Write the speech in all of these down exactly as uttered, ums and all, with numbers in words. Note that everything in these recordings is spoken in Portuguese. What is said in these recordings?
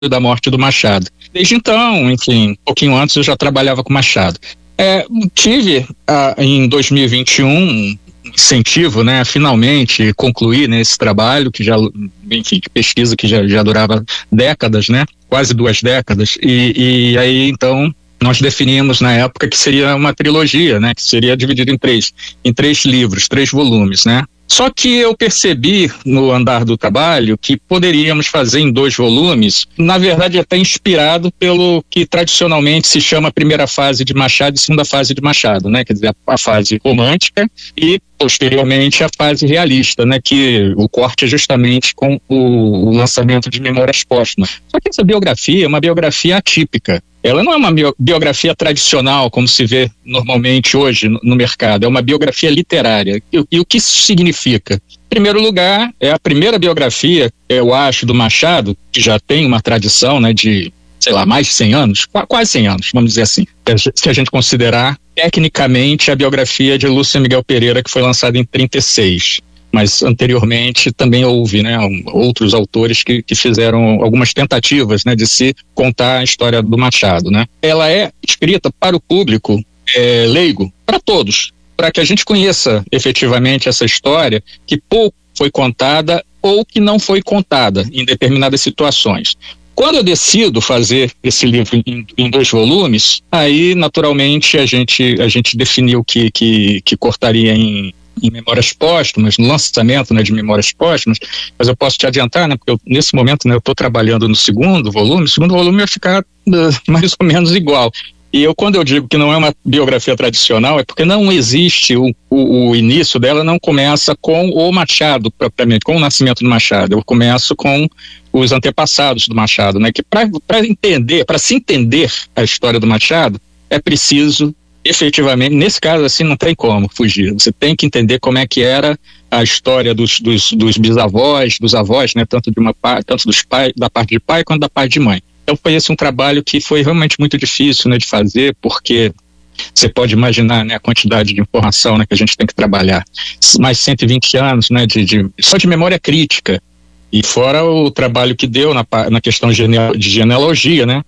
da morte do Machado. Desde então, enfim, um pouquinho antes eu já trabalhava com Machado. É, tive ah, em dois mil e vinte e um incentivo, né, a finalmente concluir, né, esse trabalho que já, enfim, que pesquisa que já, já durava décadas, né, quase duas décadas, e, e aí então nós definimos na época que seria uma trilogia, né, que seria dividida em três, em três livros, três volumes, né. Só que eu percebi no andar do trabalho que poderíamos fazer em dois volumes, na verdade até inspirado pelo que tradicionalmente se chama a primeira fase de Machado e segunda fase de Machado, né? Quer dizer, a, a fase romântica e posteriormente a fase realista, né? Que o corte é justamente com o, o lançamento de Memórias Póstumas. Só que essa biografia é uma biografia atípica. Ela não é uma biografia tradicional, como se vê normalmente hoje no, no mercado, é uma biografia literária. E, e o que isso significa? Em primeiro lugar, é a primeira biografia, eu acho, do Machado, que já tem uma tradição, né, de, sei lá, mais de cem anos, quase cem anos, vamos dizer assim, se a gente considerar tecnicamente a biografia de Lúcio Miguel Pereira, que foi lançada em trinta e seis. Mas anteriormente também houve, né, outros autores que, que fizeram algumas tentativas, né, de se contar a história do Machado, né. Ela é escrita para o público é, leigo, para todos, para que a gente conheça efetivamente essa história que pouco foi contada ou que não foi contada em determinadas situações. Quando eu decido fazer esse livro em, em dois volumes, aí naturalmente a gente, a gente definiu que, que, que cortaria em em Memórias Póstumas, no lançamento, né, de Memórias Póstumas, mas eu posso te adiantar, né, porque eu, nesse momento, né, eu estou trabalhando no segundo volume, o segundo volume vai ficar uh, mais ou menos igual. E eu, quando eu digo que não é uma biografia tradicional, é porque não existe, o, o, o início dela não começa com o Machado, propriamente, com o nascimento do Machado. Eu começo com os antepassados do Machado, né, que para entender, para se entender a história do Machado, é preciso efetivamente, nesse caso assim não tem como fugir, você tem que entender como é que era a história dos, dos, dos bisavós, dos avós, né, tanto de uma tanto dos pais, da parte de pai quanto da parte de mãe. Então foi esse um trabalho que foi realmente muito difícil, né, de fazer, porque você pode imaginar, né, a quantidade de informação, né, que a gente tem que trabalhar, mais cento e vinte anos, né, de, de, só de memória crítica, e fora o trabalho que deu na, na questão de genealogia, né,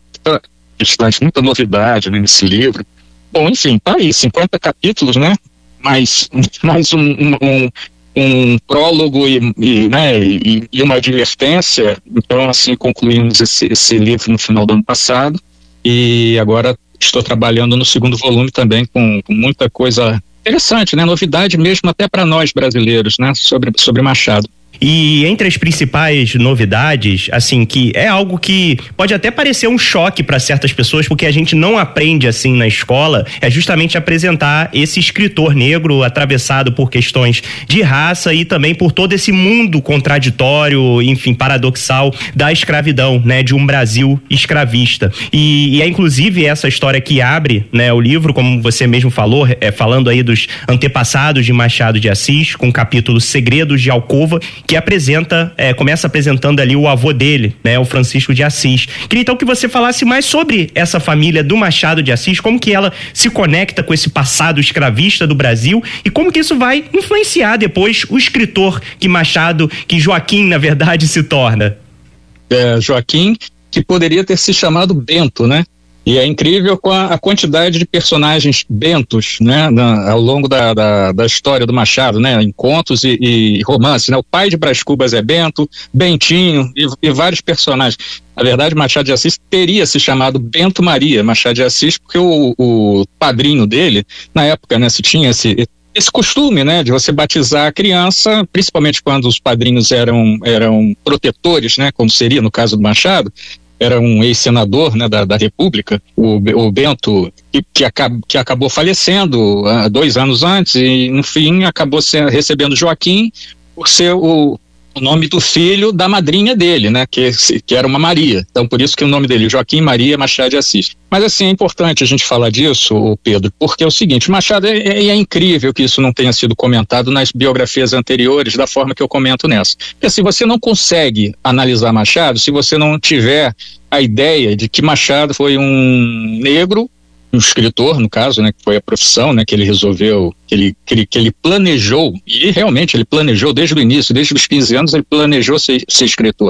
traz muita novidade, né, nesse livro. Bom, enfim, tá aí, cinquenta capítulos, né? Mais, mais um, um, um, um prólogo e, e, né, e, e uma advertência. Então, assim, concluímos esse, esse livro no final do ano passado. E agora estou trabalhando no segundo volume também com, com muita coisa interessante, né? Novidade mesmo até para nós brasileiros, né? Sobre, sobre Machado. E entre as principais novidades, assim, que é algo que pode até parecer um choque para certas pessoas, porque a gente não aprende assim na escola, é justamente apresentar esse escritor negro atravessado por questões de raça e também por todo esse mundo contraditório, enfim, paradoxal da escravidão, né, de um Brasil escravista. E, e é inclusive essa história que abre, né, o livro, como você mesmo falou, é, falando aí dos antepassados de Machado de Assis, com o capítulo Segredos de Alcova, que apresenta, é, começa apresentando ali o avô dele, né, o Francisco de Assis. Queria então que você falasse mais sobre essa família do Machado de Assis, como que ela se conecta com esse passado escravista do Brasil e como que isso vai influenciar depois o escritor que Machado, que Joaquim, na verdade, se torna. É, Joaquim, que poderia ter se chamado Bento, né? E é incrível com a, a quantidade de personagens bentos, né, na, ao longo da, da, da história do Machado, né, em contos e, e romances, né, o pai de Brás Cubas é Bento, Bentinho e, e vários personagens. Na verdade, Machado de Assis teria se chamado Bento Maria Machado de Assis, porque o, o padrinho dele, na época, né, se tinha esse, esse costume, né, de você batizar a criança, principalmente quando os padrinhos eram, eram protetores, né, como seria no caso do Machado. Era um ex-senador, né, da, da República, o, o Bento, que, que, acab, que acabou falecendo uh, dois anos antes e, no fim, acabou ser, recebendo Joaquim por ser o, o nome do filho da madrinha dele, né, que, que era uma Maria. Então, por isso que o nome dele, Joaquim Maria Machado de Assis. Mas, assim, é importante a gente falar disso, Pedro, porque é o seguinte, Machado, é, é, é incrível que isso não tenha sido comentado nas biografias anteriores, da forma que eu comento nessa. Porque se você não consegue analisar Machado, se você não tiver a ideia de que Machado foi um negro, um escritor, no caso, né, que foi a profissão, né, que ele resolveu, que ele, que ele, que ele planejou, e realmente ele planejou desde o início, desde os quinze anos, ele planejou ser, ser escritor.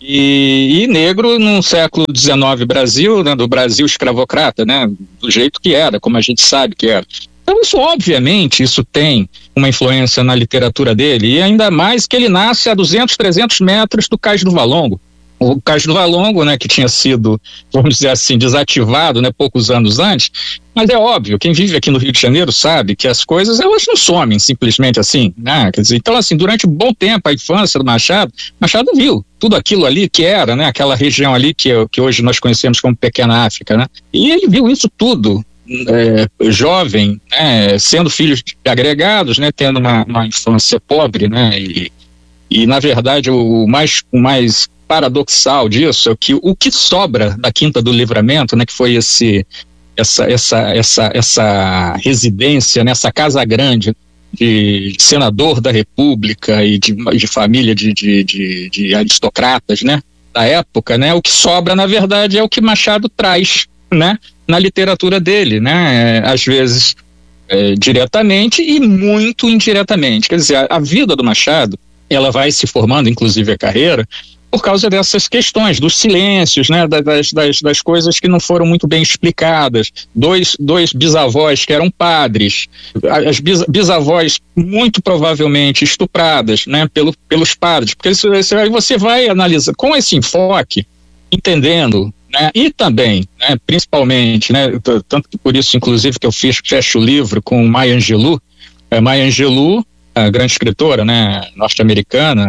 E, e negro no século dezenove Brasil, né, do Brasil escravocrata, né, do jeito que era, como a gente sabe que era. Então isso, obviamente, isso tem uma influência na literatura dele, e ainda mais que ele nasce a duzentos, trezentos metros do Cais do Valongo. O Cais do Valongo, né, que tinha sido, vamos dizer assim, desativado, né, poucos anos antes, mas é óbvio, quem vive aqui no Rio de Janeiro sabe que as coisas, elas não somem simplesmente assim, né, quer dizer, então assim, durante um bom tempo, a infância do Machado, Machado viu tudo aquilo ali que era, né, aquela região ali que, que hoje nós conhecemos como Pequena África, né, e ele viu isso tudo, é, jovem, né, sendo filho de agregados, né, tendo uma, uma infância pobre, né, e, e na verdade o mais, o mais paradoxal disso é que o que sobra da Quinta do Livramento, né, que foi esse, essa, essa, essa, essa residência, né, essa casa grande de senador da República e de, de família de, de, de, de aristocratas, né, da época, né, o que sobra na verdade é o que Machado traz, né, na literatura dele, né, às vezes é, diretamente e muito indiretamente. Quer dizer, a, a vida do Machado, ela vai se formando, inclusive a carreira, por causa dessas questões, dos silêncios, né, das, das, das coisas que não foram muito bem explicadas. Dois, dois bisavós que eram padres, as bis, bisavós muito provavelmente estupradas, né, pelo, pelos padres, porque isso, isso, aí você vai analisar com esse enfoque, entendendo, né, e também, né, principalmente, né, tanto que por isso, inclusive, que eu fiz, fecho o livro com Maya Angelou, é, Maya Angelou, a grande escritora, né, norte-americana,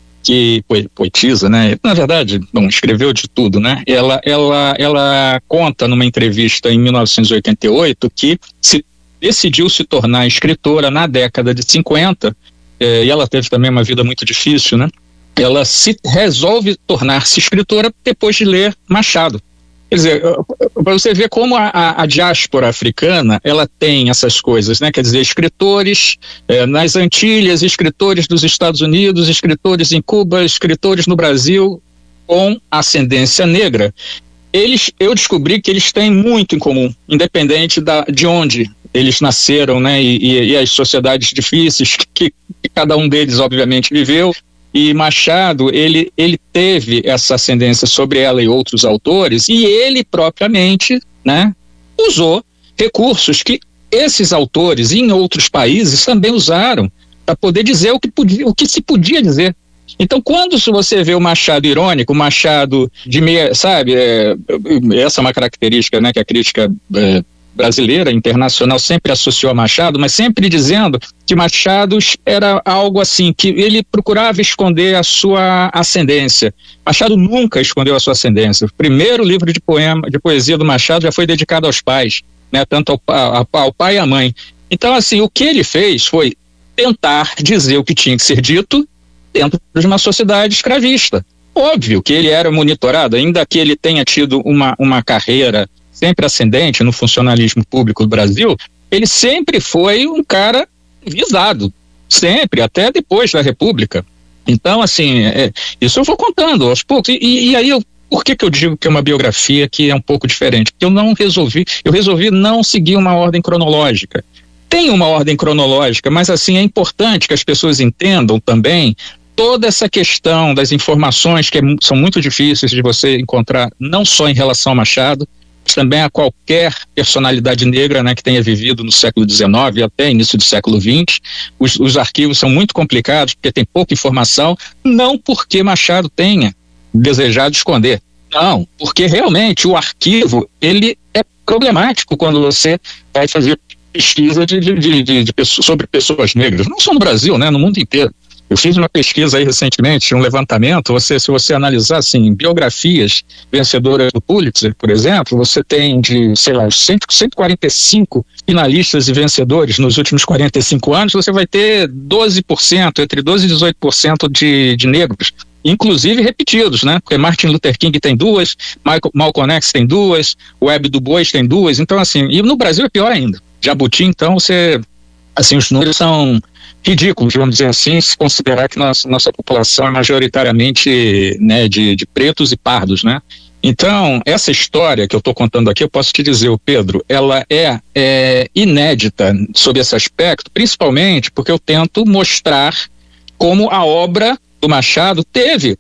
que poetisa, né? Na verdade, bom, escreveu de tudo, né? Ela, ela, ela conta numa entrevista em mil novecentos e oitenta e oito que se decidiu se tornar escritora na década de cinquenta, eh, e ela teve também uma vida muito difícil, né? Ela se resolve tornar-se escritora depois de ler Machado. Quer dizer, para você ver como a, a, a diáspora africana, ela tem essas coisas, né? Quer dizer, escritores eh, nas Antilhas, escritores dos Estados Unidos, escritores em Cuba, escritores no Brasil com ascendência negra. Eles, eu descobri que eles têm muito em comum, independente da, de onde eles nasceram, né? E, e, e as sociedades difíceis que, que cada um deles, obviamente, viveu. E Machado, ele, ele teve essa ascendência sobre ela e outros autores, e ele propriamente, né, usou recursos que esses autores em outros países também usaram para poder dizer o que, podia, o que se podia dizer. Então, quando você vê o Machado irônico, o Machado de meia, sabe, é, essa é uma característica, né, que a crítica é, brasileira, internacional, sempre associou a Machado, mas sempre dizendo que Machado era algo assim, que ele procurava esconder a sua ascendência. Machado nunca escondeu a sua ascendência. O primeiro livro de poema, de poesia do Machado já foi dedicado aos pais, né, tanto ao, ao, ao pai e à mãe. Então, assim, o que ele fez foi tentar dizer o que tinha que ser dito dentro de uma sociedade escravista. Óbvio que ele era monitorado, ainda que ele tenha tido uma, uma carreira sempre ascendente no funcionalismo público do Brasil, ele sempre foi um cara visado, sempre, até depois da República. Então, assim, é, isso eu vou contando aos poucos, e, e aí eu, por que que eu digo que é uma biografia que é um pouco diferente? Porque eu não resolvi, eu resolvi não seguir uma ordem cronológica. Tem uma ordem cronológica, mas assim, é importante que as pessoas entendam também toda essa questão das informações que é, são muito difíceis de você encontrar, não só em relação a Machado, mas também a qualquer personalidade negra, né, que tenha vivido no século dezenove até início do século vinte. Os, os arquivos são muito complicados porque tem pouca informação, não porque Machado tenha desejado esconder, não, porque realmente o arquivo, ele é problemático quando você vai fazer pesquisa de, de, de, de, de pessoas, sobre pessoas negras, não só no Brasil, né, no mundo inteiro. Eu fiz uma pesquisa aí recentemente, um levantamento, você, se você analisar, assim, biografias vencedoras do Pulitzer, por exemplo, você tem de, sei lá, cento, cento e quarenta e cinco finalistas e vencedores nos últimos quarenta e cinco anos, você vai ter doze por cento, entre doze e dezoito por cento de, de negros, inclusive repetidos, né? Porque Martin Luther King tem duas, Michael, Malcolm X tem duas, Webb Du Bois tem duas, então assim, e no Brasil é pior ainda. Jabuti, então, você, assim, os números são ridículos, vamos dizer assim, se considerar que nossa, nossa população é majoritariamente, né, de, de pretos e pardos, né? Então, essa história que eu estou contando aqui, eu posso te dizer, Pedro, ela é, é inédita sob esse aspecto, principalmente porque eu tento mostrar como a obra do Machado teve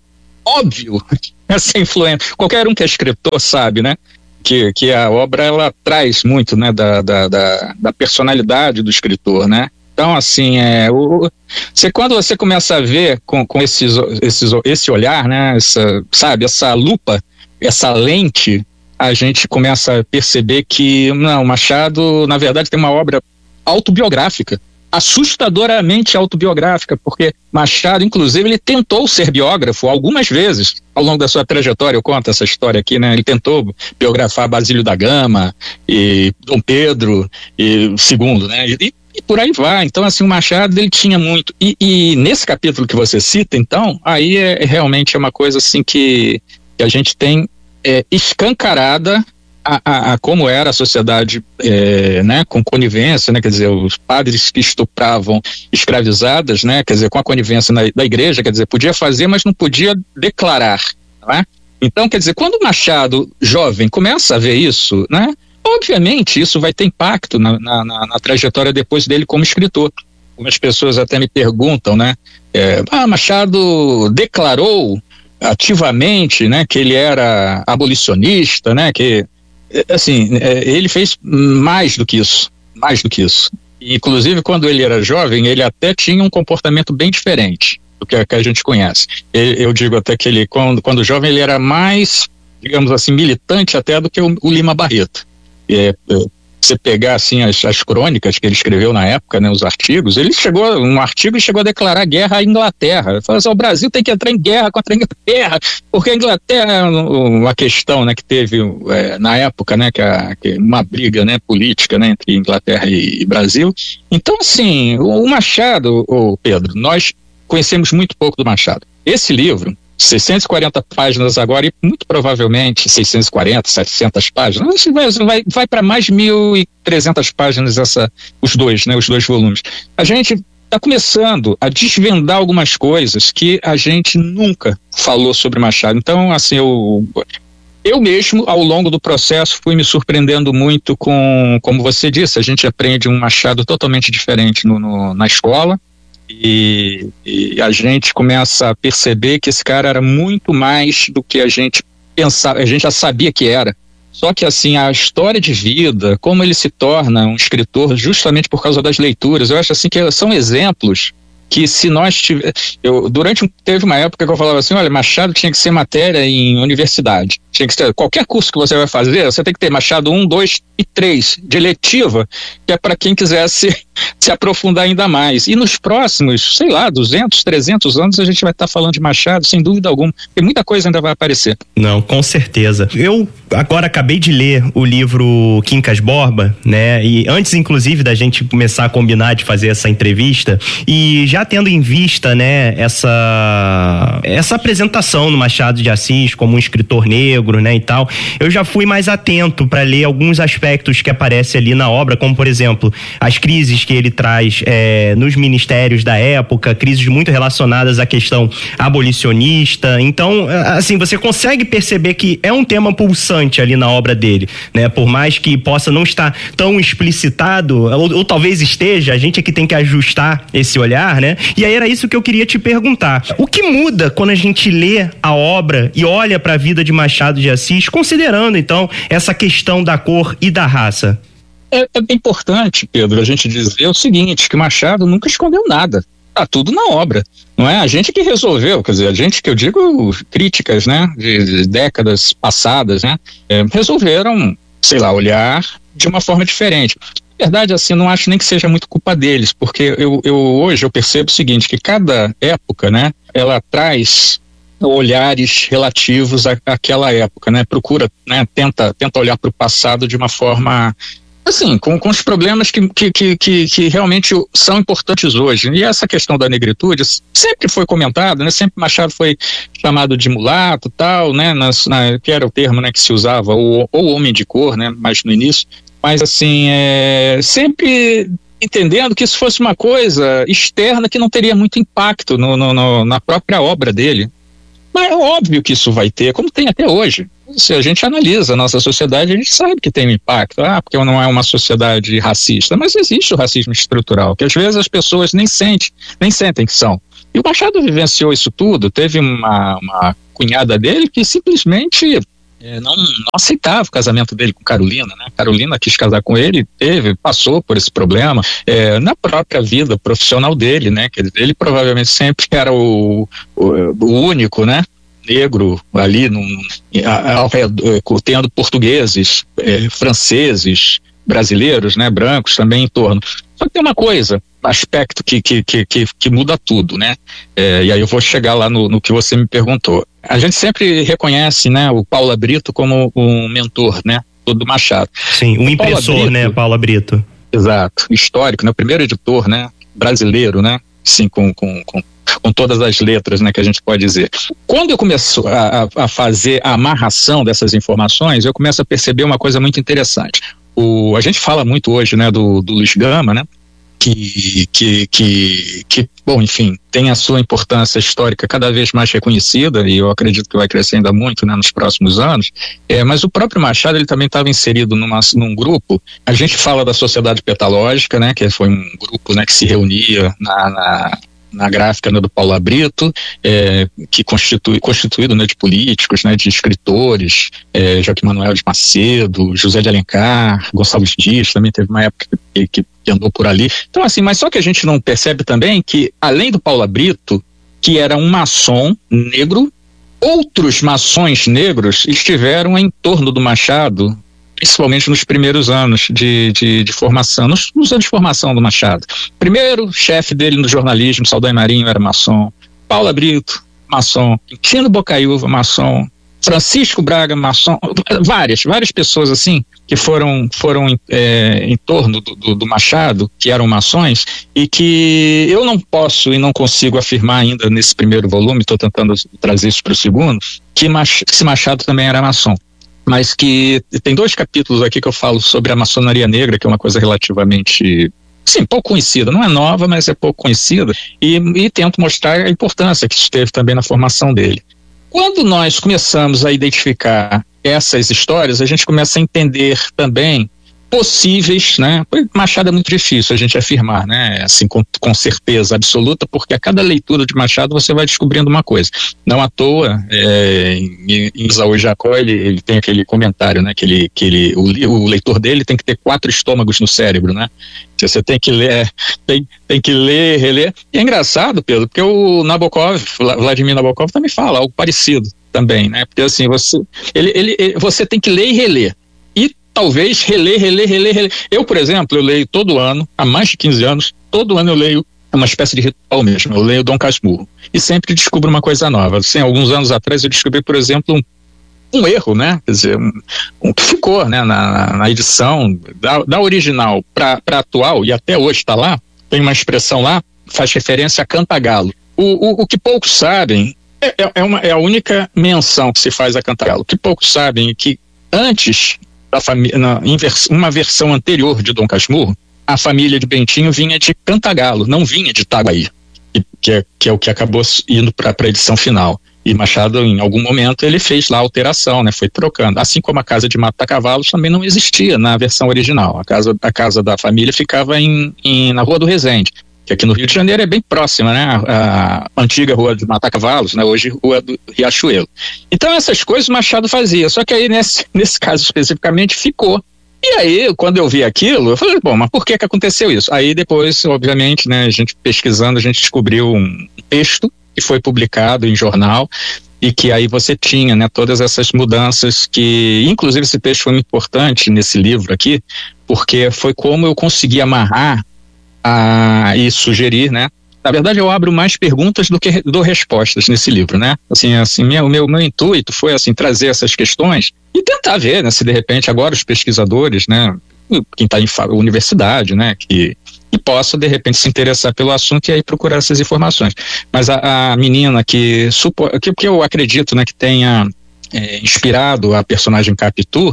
óbvio essa influência. Qualquer um que é escritor sabe, né? Que, que a obra, ela traz muito, né, da, da, da, da personalidade do escritor, né? Então, assim, é, o, você, quando você começa a ver com, com esses, esses, esse olhar, né, essa, sabe, essa lupa, essa lente, a gente começa a perceber que, não, Machado, na verdade, tem uma obra autobiográfica, assustadoramente autobiográfica, porque Machado, inclusive, ele tentou ser biógrafo algumas vezes ao longo da sua trajetória. Eu conto essa história aqui, né? Ele tentou biografar Basílio da Gama e Dom Pedro e segundo, né? E, e por aí vai. Então, assim, o Machado, ele tinha muito. E, e nesse capítulo que você cita, então, aí é, é realmente é uma coisa assim que, que a gente tem é, escancarada A, a, a como era a sociedade, é, né, com conivência, né, quer dizer, os padres que estupravam escravizadas, né, quer dizer, com a conivência na, da igreja, quer dizer, podia fazer, mas não podia declarar, não é? Então, quer dizer, quando o Machado, jovem, começa a ver isso, né, obviamente isso vai ter impacto na, na, na, na trajetória depois dele como escritor. Algumas pessoas até me perguntam, né, é, ah, Machado declarou ativamente, né, que ele era abolicionista, né, que assim, ele fez mais do que isso, mais do que isso. Inclusive, quando ele era jovem, ele até tinha um comportamento bem diferente do que a, que a gente conhece. Eu, eu digo até que ele, quando, quando jovem, ele era mais, digamos assim, militante até do que o, o Lima Barreto. É, você pegar, assim, as, as crônicas que ele escreveu na época, né, os artigos, ele chegou, um artigo e chegou a declarar guerra à Inglaterra. Ele falou assim, o Brasil tem que entrar em guerra contra a Inglaterra, porque a Inglaterra, uma questão, né, que teve é, na época, né, que, a, que uma briga, né, política, né, entre Inglaterra e, e Brasil. Então, assim, o, o Machado, o Pedro, nós conhecemos muito pouco do Machado. Esse livro, seiscentas e quarenta páginas agora e muito provavelmente seiscentas e quarenta, setecentas páginas, vai, vai, vai para mais de mil e trezentas páginas essa, os dois, né, os dois volumes. A gente está começando a desvendar algumas coisas que a gente nunca falou sobre Machado. Então, assim, eu, eu mesmo, ao longo do processo, fui me surpreendendo muito com, como você disse, a gente aprende um Machado totalmente diferente no, no, na escola. E, e a gente começa a perceber que esse cara era muito mais do que a gente pensava, a gente já sabia que era. Só que assim, a história de vida, como ele se torna um escritor justamente por causa das leituras, eu acho assim que são exemplos que se nós tivermos... Durante um, teve uma época que eu falava assim, olha, Machado tinha que ser matéria em universidade. Tinha que ser, qualquer curso que você vai fazer, você tem que ter Machado um, dois e três, de eletiva, que é para quem quisesse se aprofundar ainda mais. E nos próximos, sei lá, duzentos, trezentos anos, a gente vai estar tá falando de Machado, sem dúvida alguma, porque muita coisa ainda vai aparecer. Não, com certeza. Eu agora acabei de ler o livro Quincas Borba, né, e antes, inclusive, da gente começar a combinar de fazer essa entrevista, e já tendo em vista, né, essa, essa apresentação no Machado de Assis como um escritor negro, né, e tal, eu já fui mais atento para ler alguns aspectos que aparecem ali na obra, como, por exemplo, as crises que ele traz é, nos ministérios da época, crises muito relacionadas à questão abolicionista. Então, assim, você consegue perceber que é um tema pulsante ali na obra dele, né, por mais que possa não estar tão explicitado, ou, ou talvez esteja, a gente é que tem que ajustar esse olhar, né? E aí era isso que eu queria te perguntar. O que muda quando a gente lê a obra e olha para a vida de Machado de Assis, considerando, então, essa questão da cor e da raça? É, é bem importante, Pedro, a gente dizer o seguinte, que Machado nunca escondeu nada. Tá tudo na obra. Não é a gente que resolveu, quer dizer, a gente que eu digo críticas, né, de, de décadas passadas, né, é, resolveram, sei lá, olhar de uma forma diferente. Na verdade, assim, não acho nem que seja muito culpa deles, porque eu, eu hoje eu percebo o seguinte, que cada época, né, ela traz olhares relativos à, àquela época, né, procura, né, tenta, tenta olhar para o passado de uma forma, assim, com, com os problemas que, que, que, que, que realmente são importantes hoje. E essa questão da negritude sempre foi comentada, né, sempre Machado foi chamado de mulato, tal, né, nas, na, que era o termo, né, que se usava, ou, ou homem de cor, né, mais no início. Mas, assim, é, sempre entendendo que isso fosse uma coisa externa que não teria muito impacto no, no, no, na própria obra dele. Mas é óbvio que isso vai ter, como tem até hoje. Se a gente analisa a nossa sociedade, a gente sabe que tem um impacto. Ah, porque não é uma sociedade racista. Mas existe o racismo estrutural, que às vezes as pessoas nem sentem, nem sentem que são. E o Machado vivenciou isso tudo. Teve uma, uma cunhada dele que simplesmente é, não, não aceitava o casamento dele com Carolina, né? Carolina quis casar com ele, teve, passou por esse problema é, na própria vida profissional dele, né? Quer dizer, ele provavelmente sempre era o, o, o único, né? Negro ali, num, ao redor, tendo portugueses, é, franceses, brasileiros, né? Brancos também em torno. Só que tem uma coisa, aspecto que, que, que, que, que muda tudo, né? É, e aí eu vou chegar lá no, no que você me perguntou. A gente sempre reconhece, né, o Paula Brito como um mentor, né, do Machado. Sim, um impressor, Brito, né, Paula Brito. Exato, histórico, né, o primeiro editor, né, brasileiro, né, sim, com, com, com, com todas as letras, né, que a gente pode dizer. Quando eu começo a, a fazer a amarração dessas informações, eu começo a perceber uma coisa muito interessante. O, a gente fala muito hoje, né, do, do Luiz Gama, né, Que, que, que, que, bom, enfim, tem a sua importância histórica cada vez mais reconhecida, e eu acredito que vai crescer ainda muito, né, nos próximos anos, é, mas o próprio Machado, ele também estava inserido numa, num grupo. A gente fala da Sociedade Petalógica, né, que foi um grupo, né, que se reunia na, na na gráfica, né, do Paulo Brito, é, que constitui, constituído, né, de políticos, né, de escritores, é, Joaquim Manuel de Macedo, José de Alencar, Gonçalves Dias, também teve uma época que, que, que andou por ali. Então, assim, mas só que a gente não percebe também que, além do Paulo Brito, que era um maçom negro, outros maçons negros estiveram em torno do Machado, principalmente nos primeiros anos de, de, de formação, nos, nos anos de formação do Machado. Primeiro chefe dele no jornalismo, Saldanha Marinho, era maçom. Paula Brito, maçom. Tino Bocaiúva, maçom. Francisco Braga, maçom. Várias, várias pessoas assim, que foram, foram é, em torno do, do, do Machado, que eram maçons, e que eu não posso e não consigo afirmar ainda nesse primeiro volume, estou tentando trazer isso para o segundo, que esse Machado também era maçom. Mas que tem dois capítulos aqui que eu falo sobre a maçonaria negra, que é uma coisa relativamente, sim, pouco conhecida, não é nova, mas é pouco conhecida, e, e tento mostrar a importância que isso teve também na formação dele. Quando nós começamos a identificar essas histórias, a gente começa a entender também possíveis, né? Machado é muito difícil a gente afirmar, né? Assim, com, com certeza absoluta, porque a cada leitura de Machado você vai descobrindo uma coisa. Não à toa, é, em, em Isaú Jacó, ele, ele tem aquele comentário, né? Que ele, que ele, o, o leitor dele tem que ter quatro estômagos no cérebro, né? Você tem que ler, tem, tem que ler, reler. E é engraçado, Pedro, porque o Nabokov, Vladimir Nabokov também fala algo parecido também, né? Porque assim, você, ele, ele, ele, você tem que ler e reler. Talvez reler, reler, reler, reler. Eu, por exemplo, eu leio todo ano, há mais de quinze anos, todo ano eu leio, é uma espécie de ritual mesmo, eu leio Dom Casmurro. E sempre descubro uma coisa nova. Assim, alguns anos atrás eu descobri, por exemplo, um, um erro, né? Quer dizer, um, um que ficou, né, na, na edição da, da original para a atual, e até hoje está lá, tem uma expressão lá, faz referência a Cantagalo. O, o, o que poucos sabem, é, é, uma, é a única menção que se faz a Cantagalo. O que poucos sabem é que antes da família, na invers, uma versão anterior de Dom Casmurro, a família de Bentinho vinha de Cantagalo, não vinha de Itaguaí, que, que, é, que é o que acabou indo para a edição final. E Machado, em algum momento, ele fez lá a alteração, né? Foi trocando. Assim como a casa de Mata-Cavalos também não existia na versão original. A casa, a casa da família ficava em, em, na Rua do Resende, que aqui no Rio de Janeiro é bem próxima, né? A, a antiga Rua de Mata-Cavalos, né? Hoje Rua do Riachuelo. Então essas coisas o Machado fazia, só que aí nesse, nesse caso especificamente ficou. E aí, quando eu vi aquilo, eu falei, bom, mas por que que aconteceu isso? Aí depois, obviamente, né, a gente pesquisando, a gente descobriu um texto que foi publicado em jornal e que aí você tinha, né, todas essas mudanças que, inclusive esse texto foi muito importante nesse livro aqui, porque foi como eu consegui amarrar a, e sugerir, né? Na verdade, eu abro mais perguntas do que dou respostas nesse livro, né? Assim, assim, meu, meu, meu intuito foi, assim, trazer essas questões e tentar ver, né, se de repente agora os pesquisadores, né, quem está em universidade, né, que, que possa de repente se interessar pelo assunto e aí procurar essas informações. Mas a, a menina que, supo, que, que eu acredito, né, que tenha É, inspirado a personagem Capitu,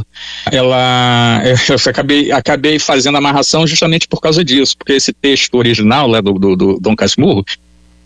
ela, eu, eu acabei, acabei fazendo a amarração justamente por causa disso, porque esse texto original lá do, do, do Dom Casmurro,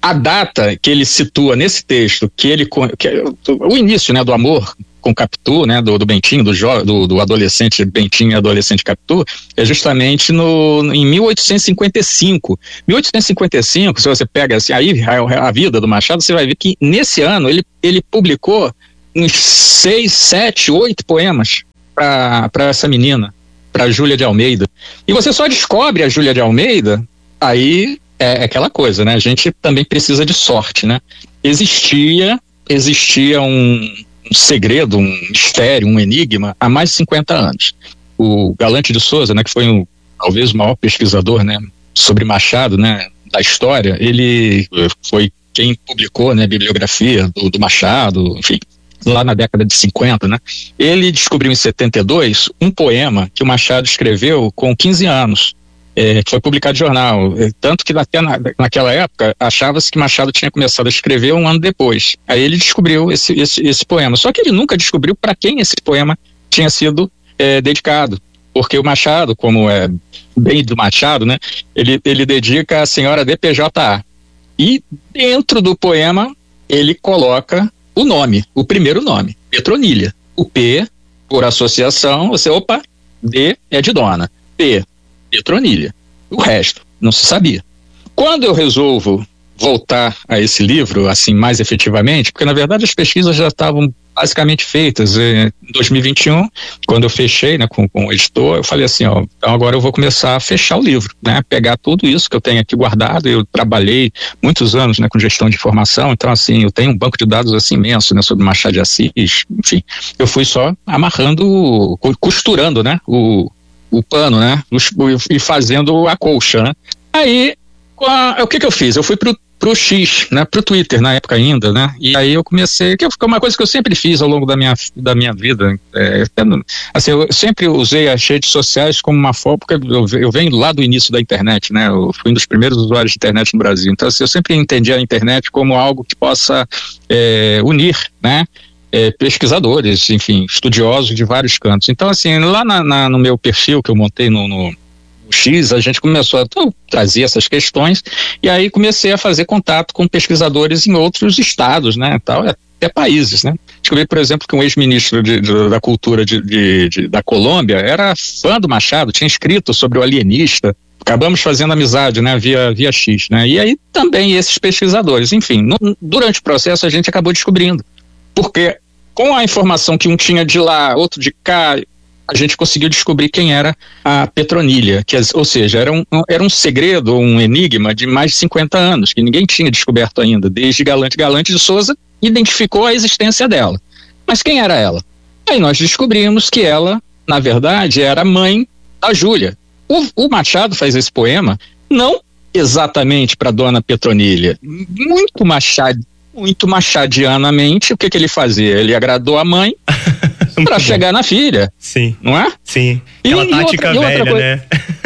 a data que ele situa nesse texto, que ele que é o início, né, do amor com Capitu, né, do, do Bentinho, do, jo, do, do adolescente Bentinho e adolescente Capitu, é justamente no, em mil oitocentos e cinquenta e cinco. mil oitocentos e cinquenta e cinco, se você pega assim, aí a, a vida do Machado, você vai ver que nesse ano ele, ele publicou uns seis, sete, oito poemas para essa menina, para Júlia de Almeida. E você só descobre a Júlia de Almeida, aí é aquela coisa, né? A gente também precisa de sorte, né? Existia, existia um um segredo, um mistério, um enigma há mais de cinquenta anos. O Galante de Souza, né, que foi um, talvez o maior pesquisador, né, sobre Machado, né, da história, ele foi quem publicou, né, a bibliografia do, do Machado, enfim, lá na década de cinquenta, né? Ele descobriu em setenta e dois um poema que o Machado escreveu com quinze anos. É, que foi publicado em jornal, é, tanto que até na, naquela época achava-se que Machado tinha começado a escrever um ano depois. Aí ele descobriu esse, esse, esse poema, só que ele nunca descobriu para quem esse poema tinha sido é, dedicado, porque o Machado, como é bem do Machado, né, ele, ele dedica à senhora D P J A, e dentro do poema ele coloca o nome, o primeiro nome, Petronília. O P, por associação, você, opa, D é de dona, P, Petronília. O resto não se sabia. Quando eu resolvo voltar a esse livro, assim, mais efetivamente, porque na verdade as pesquisas já estavam basicamente feitas em dois mil e vinte e um, quando eu fechei, né, com, com o editor, eu falei assim, ó, então agora eu vou começar a fechar o livro, né, pegar tudo isso que eu tenho aqui guardado. Eu trabalhei muitos anos, né, com gestão de informação, então assim, eu tenho um banco de dados assim imenso, né, sobre Machado de Assis, enfim, eu fui só amarrando, costurando, né, o o pano, né, e fazendo a colcha, né. Aí, a, o que que eu fiz? Eu fui pro, pro X, né, pro Twitter na época ainda, né, e aí eu comecei, que foi uma coisa que eu sempre fiz ao longo da minha, da minha vida, é, assim, eu sempre usei as redes sociais como uma forma, porque eu, eu venho lá do início da internet, né, eu fui um dos primeiros usuários de internet no Brasil, então assim, eu sempre entendi a internet como algo que possa é, unir, né, É, pesquisadores, enfim, estudiosos de vários cantos. Então, assim, lá na, na, no meu perfil que eu montei no, no, no X, a gente começou a então, trazer essas questões, e aí comecei a fazer contato com pesquisadores em outros estados, né, tal, até países, né. Descobri, por exemplo, que um ex-ministro de, de, da cultura de, de, de, da Colômbia era fã do Machado, tinha escrito sobre o alienista. Acabamos fazendo amizade, né, via, via X, né, e aí também esses pesquisadores, enfim, no, durante o processo a gente acabou descobrindo, porque com a informação que um tinha de lá, outro de cá, a gente conseguiu descobrir quem era a Petronília, que, ou seja, era um, era um segredo, um enigma de mais de cinquenta anos, que ninguém tinha descoberto ainda, desde Galante. Galante de Souza identificou a existência dela. Mas quem era ela? Aí nós descobrimos que ela, na verdade, era a mãe da Júlia. O, o Machado faz esse poema, não exatamente para dona Petronília, muito Machado, muito machadianamente, o que que ele fazia? Ele agradou a mãe para chegar na filha. Sim. Não é? Sim. Aquela e, tática e outra, velha, e outra né?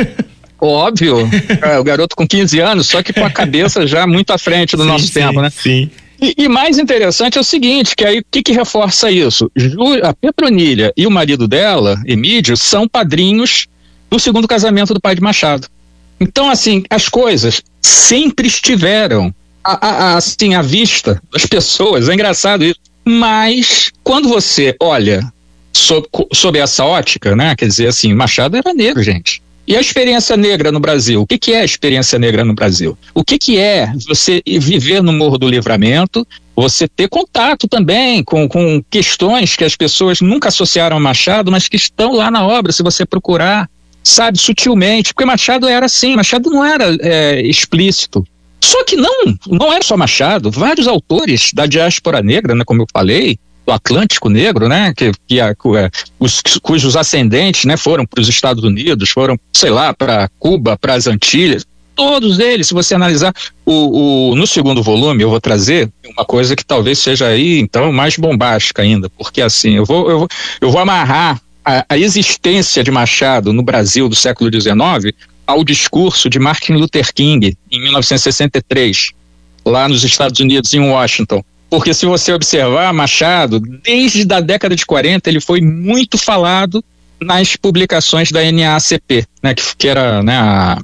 Óbvio. É, o garoto com quinze anos, só que com a cabeça já muito à frente do sim, nosso sim, tempo, né? Sim. E, e mais interessante é o seguinte, que aí o que que reforça isso? A Petronília e o marido dela, Emídio, são padrinhos do segundo casamento do pai de Machado. Então, assim, as coisas sempre estiveram A, a, assim, à vista das pessoas, é engraçado isso, mas quando você olha sob, sob essa ótica, né, quer dizer assim, Machado era negro, gente. E a experiência negra no Brasil? O que que é a experiência negra no Brasil? O que que é você viver no Morro do Livramento, você ter contato também com, com questões que as pessoas nunca associaram a Machado, mas que estão lá na obra, se você procurar, sabe, sutilmente, porque Machado era assim, Machado não era é, explícito. Só que não, não era só Machado, vários autores da diáspora negra, né, como eu falei, do Atlântico Negro, né, que, que a, os, cujos ascendentes, né, foram para os Estados Unidos, foram, sei lá, para Cuba, para as Antilhas, todos eles, se você analisar, o, o, no segundo volume eu vou trazer uma coisa que talvez seja aí, então, mais bombástica ainda, porque assim, eu vou, eu vou, eu vou amarrar a, a existência de Machado no Brasil do século dezenove ao discurso de Martin Luther King, em mil novecentos e sessenta e três, lá nos Estados Unidos, em Washington. Porque se você observar, Machado, desde a década de quarenta, ele foi muito falado nas publicações da N A A C P, né, que, que era, né, a,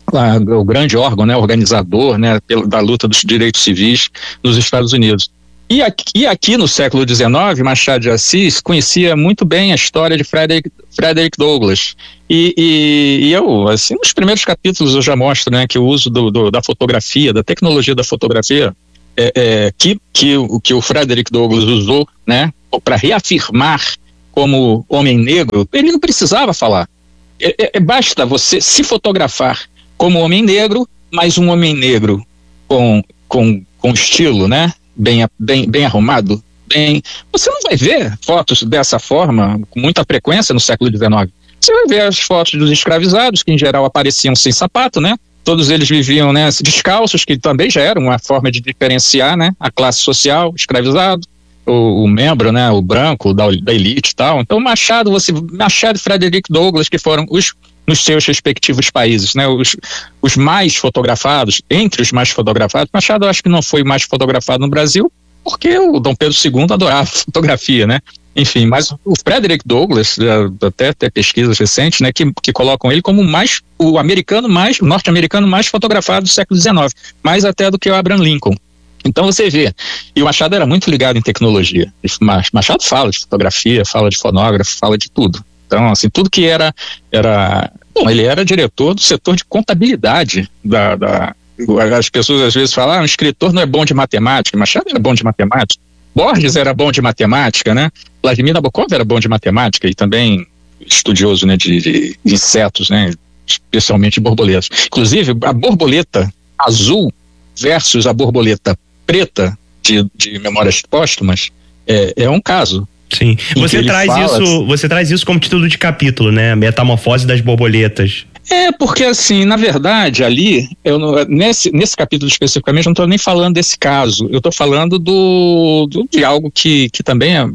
a, o grande órgão, né, organizador, né, da luta dos direitos civis nos Estados Unidos. E aqui, e aqui no século dezenove, Machado de Assis conhecia muito bem a história de Frederick, Frederick Douglass. E, e, e eu, assim, nos primeiros capítulos eu já mostro, né, que o uso do, do, da fotografia, da tecnologia da fotografia, é, é, que, que, que o Frederick Douglass usou, né, para reafirmar como homem negro, ele não precisava falar. É, é, basta você se fotografar como homem negro, mas um homem negro com, com, com estilo, né? Bem, bem, bem arrumado. Bem... Você não vai ver fotos dessa forma com muita frequência no século dezenove. Você vai ver as fotos dos escravizados, que em geral apareciam sem sapato, né? Todos eles viviam, né, descalços, que também já era uma forma de diferenciar, né, a classe social, escravizado, o, o membro, né, o branco da, da elite e tal. Então Machado, você, Machado e Frederick Douglass, que foram os nos seus respectivos países, né, os, os mais fotografados, entre os mais fotografados. Machado, eu acho que não foi mais fotografado no Brasil, porque o Dom Pedro segundo adorava fotografia, né? Enfim, mas o Frederick Douglass, até, até pesquisas recentes, né, que, que colocam ele como mais, o americano mais, o norte-americano mais fotografado do século dezenove, mais até do que o Abraham Lincoln. Então você vê, e o Machado era muito ligado em tecnologia. Machado fala de fotografia, fala de fonógrafo, fala de tudo. Então, assim, tudo que era, era... Bom, ele era diretor do setor de contabilidade da... da as pessoas às vezes falam, ah, um escritor não é bom de matemática. Machado era bom de matemática. Borges era bom de matemática, né? Vladimir Nabokov era bom de matemática e também estudioso, né, de, de insetos, né? Especialmente borboletas. Inclusive, a borboleta azul versus a borboleta preta de, de Memórias Póstumas é, é um caso. Sim. Você traz fala... isso, você traz isso como título de capítulo, né? Metamorfose das borboletas. É, porque assim, na verdade, ali, eu não, nesse, nesse capítulo especificamente, eu não estou nem falando desse caso, eu estou falando do, do, de algo que, que também é,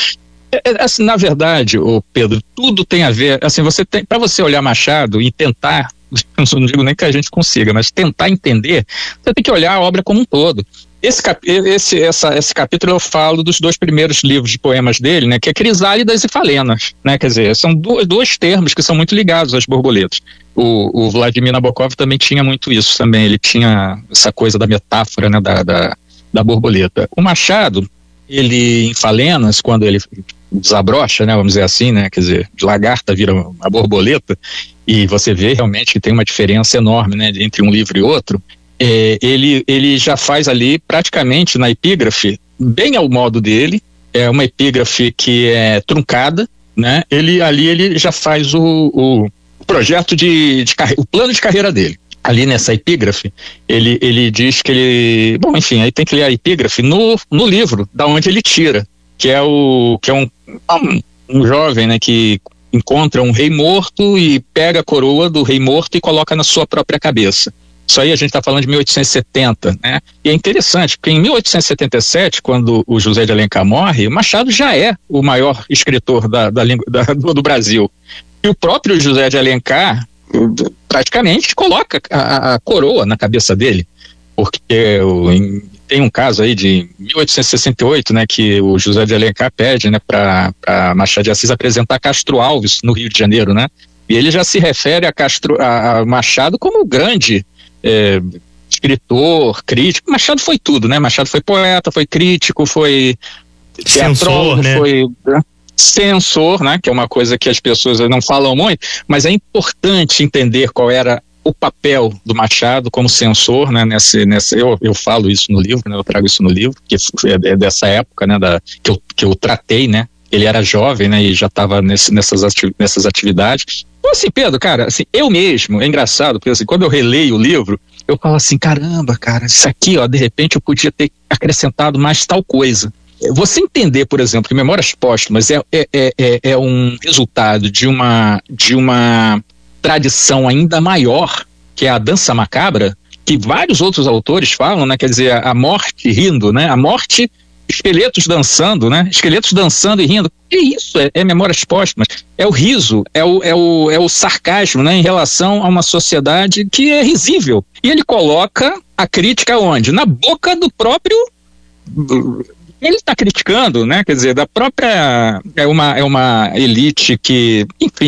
é, é assim, na verdade, ô Pedro, tudo tem a ver, assim, você tem, para você olhar Machado e tentar, eu não digo nem que a gente consiga, mas tentar entender, você tem que olhar a obra como um todo. Esse, cap, esse, essa, esse capítulo eu falo dos dois primeiros livros de poemas dele, né, que é Crisálidas e Falenas, né, quer dizer, são do, dois termos que são muito ligados às borboletas. O, o Vladimir Nabokov também tinha muito isso também, ele tinha essa coisa da metáfora, né, da, da, da borboleta. O Machado, ele em Falenas, quando ele desabrocha, né, vamos dizer assim, né, quer dizer, de lagarta vira uma borboleta, e você vê realmente que tem uma diferença enorme, né, entre um livro e outro. É, ele, ele já faz ali praticamente na epígrafe, bem ao modo dele, é uma epígrafe que é truncada, né? Ele, ali ele já faz o, o projeto de, de carreira, o plano de carreira dele. Ali nessa epígrafe, ele, ele diz que ele, bom, enfim, aí tem que ler a epígrafe no, no livro, da onde ele tira, que é, o, que é um, um, um jovem, né, que encontra um rei morto e pega a coroa do rei morto e coloca na sua própria cabeça. Isso aí a gente está falando de mil oitocentos e setenta, né? E é interessante, porque em mil oitocentos e setenta e sete, quando o José de Alencar morre, o Machado já é o maior escritor da, da, da, do, do Brasil. E o próprio José de Alencar praticamente coloca a, a coroa na cabeça dele, porque o, em, tem um caso aí de mil oitocentos e sessenta e oito, né, que o José de Alencar pede, né, para Machado de Assis apresentar Castro Alves no Rio de Janeiro, né? E ele já se refere a, Castro, a, a Machado como grande É, escritor, crítico. Machado foi tudo, né? Machado foi poeta, foi crítico, foi teatrólogo, né? Foi né? censor, né? Que é uma coisa que as pessoas não falam muito, mas é importante entender qual era o papel do Machado como censor, né? Nesse, nesse, eu, eu falo isso no livro, né? Eu trago isso no livro, que é dessa época, né? Da, que, eu, que eu tratei, né? Ele era jovem, né? E já estava nesse, nessas, ati- nessas atividades. Então, assim, Pedro, cara, assim, eu mesmo, é engraçado, porque assim, quando eu releio o livro, eu falo assim, caramba, cara, isso aqui, ó, de repente eu podia ter acrescentado mais tal coisa. Você entender, por exemplo, que Memórias Póstumas é, é, é, é um resultado de uma, de uma tradição ainda maior, que é a dança macabra, que vários outros autores falam, né? Quer dizer, a morte rindo, né? A morte... Esqueletos dançando, né? Esqueletos dançando e rindo. Que isso? É, é Memórias Póstumas. É o riso, é o, é, o, é o sarcasmo, né? Em relação a uma sociedade que é risível. E ele coloca a crítica onde? Na boca do próprio... Ele está criticando, né? Quer dizer, da própria... É uma, é uma elite que, enfim,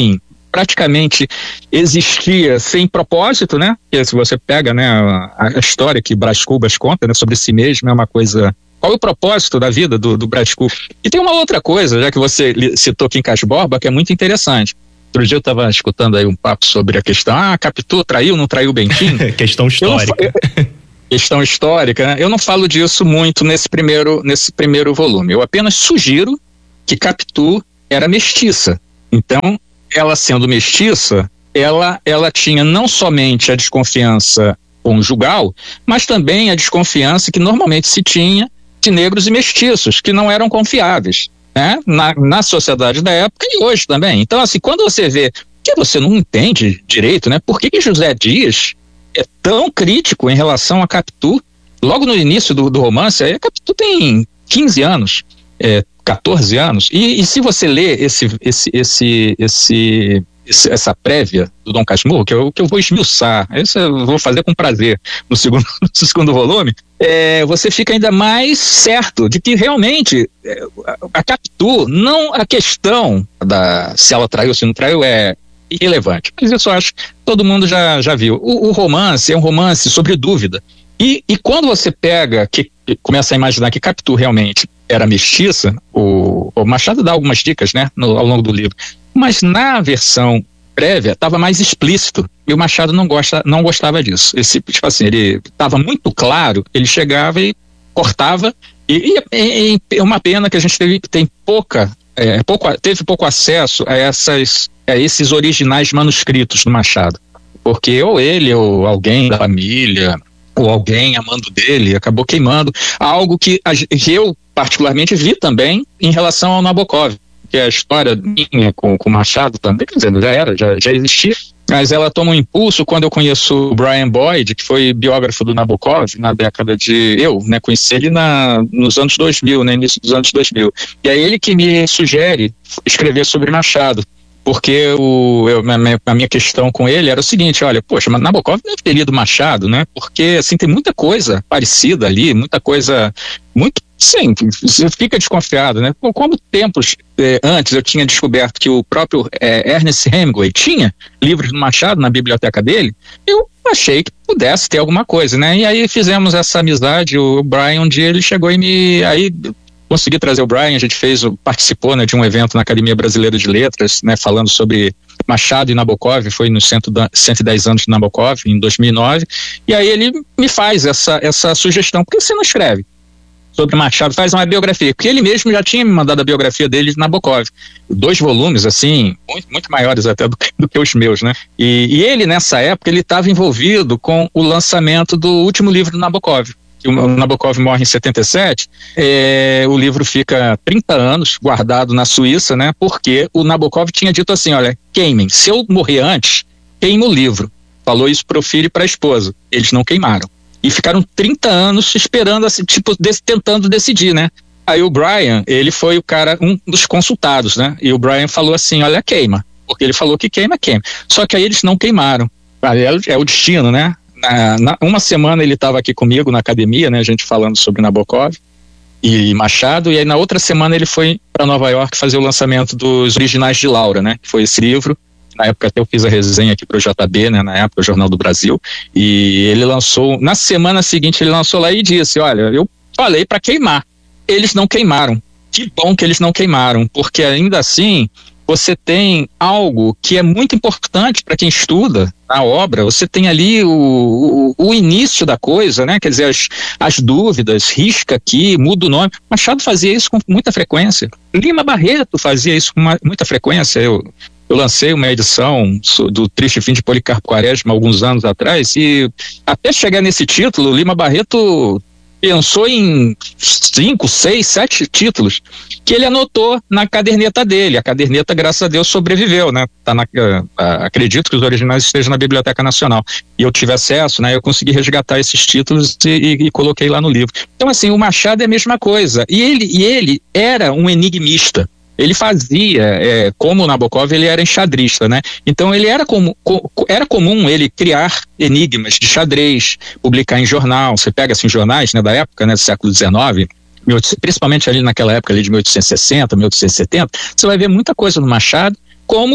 praticamente existia sem propósito, né? Porque se você pega, né, a, a história que Brás Cubas conta, né, sobre si mesmo, é uma coisa... Qual é o propósito da vida do, do Brás Cubas? E tem uma outra coisa, já que você citou Quincas Borba, que é muito interessante. Outro dia eu estava escutando aí um papo sobre a questão, ah, Capitu traiu, não traiu o Bentinho? Questão histórica. Eu, questão histórica, né? Eu não falo disso muito nesse primeiro, nesse primeiro volume. Eu apenas sugiro que Capitu era mestiça. Então, ela sendo mestiça, ela, ela tinha não somente a desconfiança conjugal, mas também a desconfiança que normalmente se tinha de negros e mestiços, que não eram confiáveis, né? Na, na sociedade da época e hoje também. Então, assim, quando você vê que você não entende direito, né? Por que que José Dias é tão crítico em relação a Capitu? Logo no início do, do romance, a Capitu tem quinze anos, é, catorze anos, e, e se você lê esse, esse, esse, esse, esse, essa prévia do Dom Casmurro, que eu, que eu vou esmiuçar, isso eu vou fazer com prazer no segundo, no segundo volume, é, você fica ainda mais certo de que realmente é, a Capitu, não a questão da se ela traiu ou se não traiu é irrelevante, mas isso eu acho que todo mundo já, já viu. O, o romance é um romance sobre dúvida, e, e quando você pega, que, que começa a imaginar que Capitu realmente era mestiça, o, o Machado dá algumas dicas, né, no, ao longo do livro, mas na versão prévia estava mais explícito, e o Machado não, gosta, não gostava disso. Esse, tipo assim, ele estava muito claro, ele chegava e cortava, e, e, e é uma pena que a gente teve, tem pouca, é, pouco, teve pouco acesso a, essas, a esses originais manuscritos do Machado, porque ou ele ou alguém da família, ou alguém amando dele, acabou queimando algo que, a, que eu particularmente vi também em relação ao Nabokov, que a história minha com o Machado também, quer dizer, já era, já, já existia, mas ela toma um impulso quando eu conheço o Brian Boyd, que foi biógrafo do Nabokov na década de... Eu, né, conheci ele na, nos anos dois mil, né, início dos anos dois mil. E é ele que me sugere escrever sobre Machado, porque o, eu, a minha questão com ele era o seguinte, olha, poxa, mas Nabokov deve ter lido Machado, né, porque assim, tem muita coisa parecida ali, muita coisa muito... Sim, você fica desconfiado, né? Como tempos eh, antes eu tinha descoberto que o próprio eh, Ernest Hemingway tinha livros do Machado na biblioteca dele, eu achei que pudesse ter alguma coisa, né? E aí fizemos essa amizade, o Brian, um dia ele chegou e me... Aí consegui trazer o Brian, a gente fez, participou, né, de um evento na Academia Brasileira de Letras, né, falando sobre Machado e Nabokov, foi nos cento e dez anos de Nabokov, em dois mil e nove, e aí ele me faz essa, essa sugestão, por que você não escreve sobre Machado, faz uma biografia, porque ele mesmo já tinha me mandado a biografia dele de Nabokov, dois volumes, assim, muito, muito maiores até do, do que os meus, né, e, e ele nessa época, ele estava envolvido com o lançamento do último livro do Nabokov, que o Nabokov morre em setenta e sete, é, o livro fica trinta anos guardado na Suíça, né, porque o Nabokov tinha dito assim, olha, queimem, se eu morrer antes, queima o livro, falou isso para o filho e para a esposa, eles não queimaram. E ficaram trinta anos esperando, assim, tipo, desse, tentando decidir, né? Aí o Brian, ele foi o cara, um dos consultados, né? E o Brian falou assim, olha, queima. Porque ele falou que queima, queima. Só que aí eles não queimaram. É o destino, né? Na, na, uma semana ele estava aqui comigo na academia, né? A gente falando sobre Nabokov e Machado. E aí na outra semana ele foi para Nova York fazer o lançamento dos Originais de Laura, né? Que foi esse livro. Na época até eu fiz a resenha aqui para o J B, né, na época, o Jornal do Brasil, e ele lançou, na semana seguinte ele lançou lá e disse, olha, eu falei para queimar, eles não queimaram, que bom que eles não queimaram, porque ainda assim você tem algo que é muito importante para quem estuda a obra, você tem ali o, o, o início da coisa, né, quer dizer, as, as dúvidas, risca aqui, muda o nome. Machado fazia isso com muita frequência, Lima Barreto fazia isso com uma, muita frequência. eu Eu lancei uma edição do Triste Fim de Policarpo Quaresma alguns anos atrás e até chegar nesse título, Lima Barreto pensou em cinco, seis, sete títulos que ele anotou na caderneta dele. A caderneta, graças a Deus, sobreviveu, né? Tá na, uh, acredito que os originais estejam na Biblioteca Nacional. E eu tive acesso, né? Eu consegui resgatar esses títulos e, e, e coloquei lá no livro. Então, assim, o Machado é a mesma coisa. E ele, e ele era um enigmista. Ele fazia, é, como o Nabokov, ele era enxadrista, né? Então ele era, como, co, era comum ele criar enigmas de xadrez, publicar em jornal. Você pega assim jornais, né, da época, né, do século dezenove, principalmente ali naquela época ali de mil oitocentos e sessenta, mil oitocentos e setenta, você vai ver muita coisa no Machado, como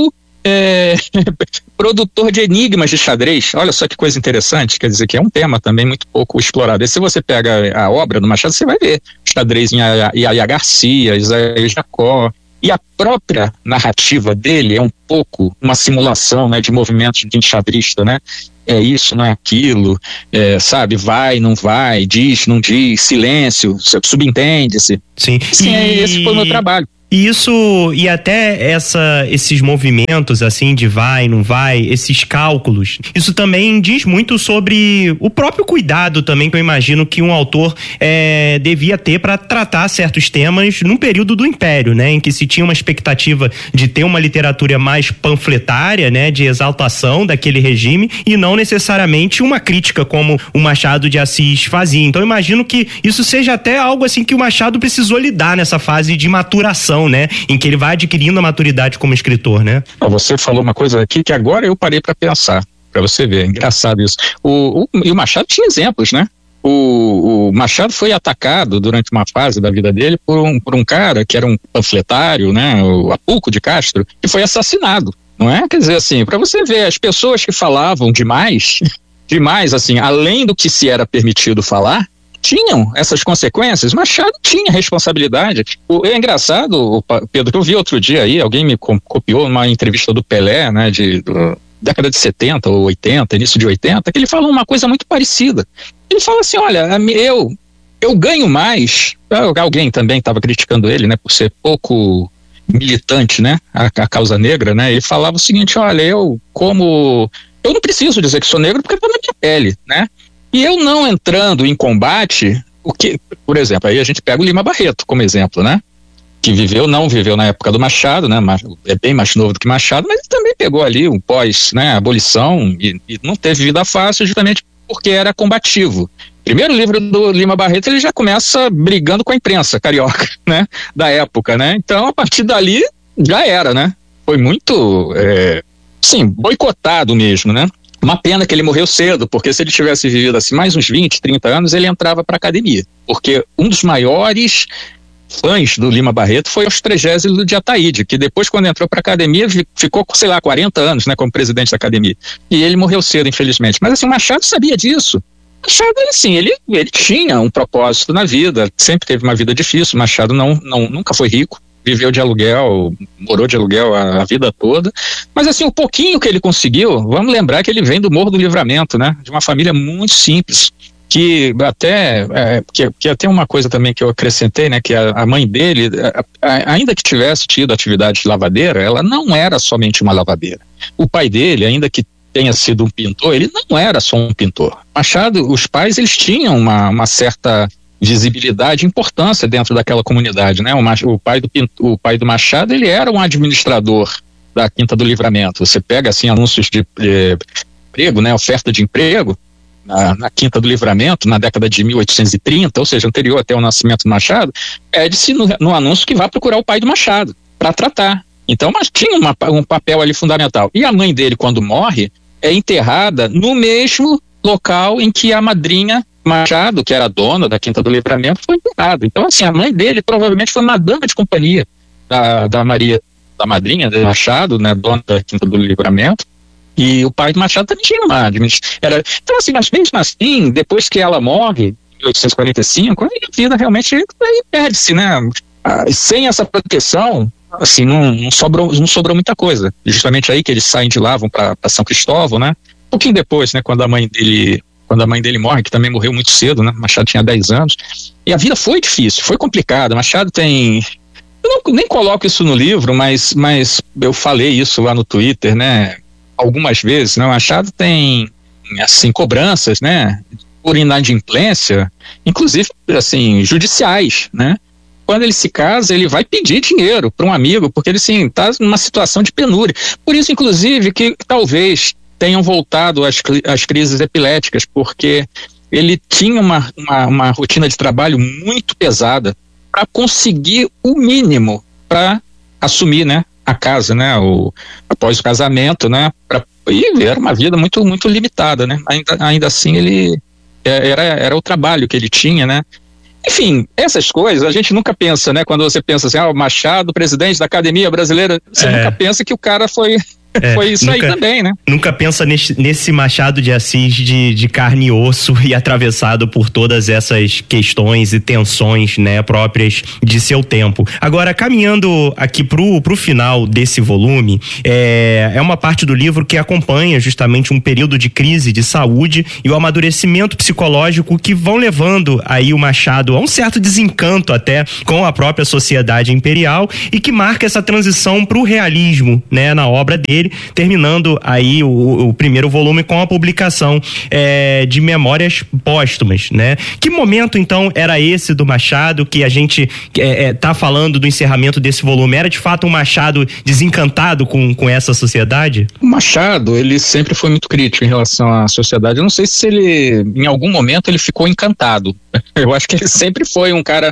é, produtor de enigmas de xadrez. Olha só que coisa interessante, quer dizer que é um tema também muito pouco explorado. E se você pega a obra do Machado, você vai ver xadrez em Yaya Garcia, Isaías Jacó, e a própria narrativa dele é um pouco uma simulação, né, de movimentos de enxadrista, né? É isso, não é aquilo, é, sabe, vai, não vai, diz, não diz, silêncio, subentende-se. Sim, Sim, e... esse foi o meu trabalho. E isso, e até essa, esses movimentos assim de vai, não vai, esses cálculos, isso também diz muito sobre o próprio cuidado também que eu imagino que um autor é, devia ter para tratar certos temas num período do Império, né, em que se tinha uma expectativa de ter uma literatura mais panfletária, né, de exaltação daquele regime e não necessariamente uma crítica como o Machado de Assis fazia. Então eu imagino que isso seja até algo assim que o Machado precisou lidar nessa fase de maturação, né, em que ele vai adquirindo a maturidade como escritor, né? Você falou uma coisa aqui que agora eu parei para pensar, para você ver, engraçado isso. O, o, e o Machado tinha exemplos, né? O, o Machado foi atacado durante uma fase da vida dele por um, por um cara que era um panfletário, né? O Apulco de Castro, que foi assassinado, não é? Quer dizer assim, para você ver, as pessoas que falavam demais, demais assim, além do que se era permitido falar, tinham essas consequências. Machado tinha responsabilidade. O, é engraçado, Pedro, que eu vi outro dia aí, alguém me copiou numa entrevista do Pelé, né, de do, década de setenta ou oitenta, início de oitenta, que ele fala uma coisa muito parecida. Ele fala assim, olha, eu, eu ganho mais, alguém também estava criticando ele, né, por ser pouco militante, né, a, a causa negra, né, ele falava o seguinte, olha, eu como, eu não preciso dizer que sou negro porque estou na minha pele, né, e eu não entrando em combate, o que, por exemplo, aí a gente pega o Lima Barreto como exemplo, né? Que viveu, não viveu na época do Machado, né? É bem mais novo do que Machado, mas também pegou ali um pós, né? Abolição e, e não teve vida fácil justamente porque era combativo. Primeiro livro do Lima Barreto, ele já começa brigando com a imprensa carioca, né? Da época, né? Então, a partir dali, já era, né? Foi muito, é, sim, boicotado mesmo, né? Uma pena que ele morreu cedo, porque se ele tivesse vivido assim mais uns vinte, trinta anos, ele entrava para a academia. Porque um dos maiores fãs do Lima Barreto foi o Trigésimo de Ataíde, que depois, quando entrou para a academia, ficou, sei lá, quarenta anos, né, como presidente da academia. E ele morreu cedo, infelizmente. Mas assim, o Machado sabia disso. Machado, assim, ele, ele tinha um propósito na vida, sempre teve uma vida difícil. Machado não, não, nunca foi rico. Viveu de aluguel, morou de aluguel a, a vida toda, mas assim, o pouquinho que ele conseguiu, vamos lembrar que ele vem do Morro do Livramento, né, de uma família muito simples, que até, é, que, que até uma coisa também que eu acrescentei, né, que a, a mãe dele, a, a, ainda que tivesse tido atividade de lavadeira, ela não era somente uma lavadeira. O pai dele, ainda que tenha sido um pintor, ele não era só um pintor. Machado, os pais, eles tinham uma, uma certa visibilidade e importância dentro daquela comunidade, né? O, o, pai do, o pai do Machado, ele era um administrador da Quinta do Livramento. Você pega, assim, anúncios de eh, emprego, né? Oferta de emprego na, na Quinta do Livramento, na década de mil oitocentos e trinta, ou seja, anterior até o nascimento do Machado, pede-se no, no anúncio que vá procurar o pai do Machado para tratar. Então, mas tinha uma, um papel ali fundamental. E a mãe dele, quando morre, é enterrada no mesmo local em que a madrinha Machado, que era dona da Quinta do Livramento, foi enterrado. Então, assim, a mãe dele provavelmente foi uma dama de companhia da, da Maria, da madrinha de Machado, né, dona da Quinta do Livramento, e o pai de Machado também tinha uma era Então, assim, mas mesmo assim, depois que ela morre, em mil oitocentos e quarenta e cinco, a vida realmente perde-se, né? Ah, sem essa proteção, assim, não, não, sobrou, não sobrou muita coisa. Justamente aí que eles saem de lá, vão para São Cristóvão, né? Um pouquinho depois, né, quando a mãe dele... quando a mãe dele morre, que também morreu muito cedo, né? Machado tinha dez anos. E a vida foi difícil, foi complicada. Machado tem... Eu não, nem coloco isso no livro, mas, mas eu falei isso lá no Twitter, né? Algumas vezes, né? Machado tem, assim, cobranças, né? Por inadimplência, inclusive, assim, judiciais, né? Quando ele se casa, ele vai pedir dinheiro para um amigo, porque ele, assim, está numa situação de penúria. Por isso, inclusive, que talvez tenham voltado às, às crises epiléticas, porque ele tinha uma, uma, uma rotina de trabalho muito pesada para conseguir o mínimo para assumir, né, a casa, né, o, após o casamento, né, pra, e era uma vida muito, muito limitada, né, ainda, ainda assim ele era, era o trabalho que ele tinha, né. Enfim, essas coisas a gente nunca pensa, né, quando você pensa assim, ah, o Machado, presidente da Academia Brasileira, você é. nunca pensa que o cara foi... É, foi isso nunca, aí também, né? Nunca pensa nesse, nesse Machado de Assis de, de carne e osso e atravessado por todas essas questões e tensões, né, próprias de seu tempo. Agora, caminhando aqui pro, pro final desse volume, é, é uma parte do livro que acompanha justamente um período de crise de saúde e o amadurecimento psicológico que vão levando aí o Machado a um certo desencanto até com a própria sociedade imperial e que marca essa transição pro realismo, né, na obra dele, terminando aí o, o primeiro volume com a publicação é, de Memórias Póstumas, né? Que momento então era esse do Machado que a gente é, é, tá falando do encerramento desse volume? Era de fato um Machado desencantado com, com essa sociedade? O Machado, ele sempre foi muito crítico em relação à sociedade. Eu não sei se ele, em algum momento, ele ficou encantado. Eu acho que ele sempre foi um cara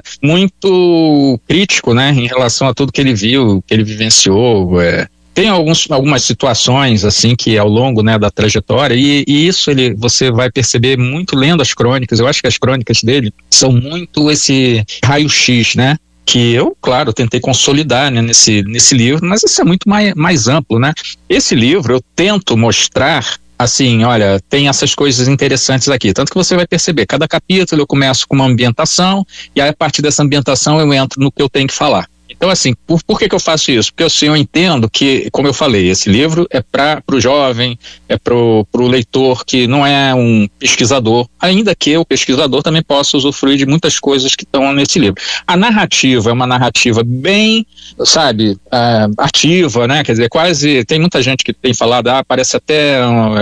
muito crítico, né, em relação a tudo que ele viu, que ele vivenciou. É. Tem alguns, algumas situações assim que ao longo, né, da trajetória e, e isso ele, você vai perceber muito lendo as crônicas. Eu acho que as crônicas dele são muito esse raio-x, né? Que eu, claro, tentei consolidar, né, nesse, nesse livro, mas isso é muito mais, mais amplo, né? Esse livro eu tento mostrar assim, olha, tem essas coisas interessantes aqui, tanto que você vai perceber, cada capítulo eu começo com uma ambientação e aí a partir dessa ambientação eu entro no que eu tenho que falar. Então, assim, por, por que que eu faço isso? Porque assim, eu entendo que, como eu falei, esse livro é para o jovem, é para o leitor que não é um pesquisador, ainda que o pesquisador também possa usufruir de muitas coisas que estão nesse livro. A narrativa é uma narrativa bem, sabe, uh, ativa, né? Quer dizer, quase, tem muita gente que tem falado, ah, parece até,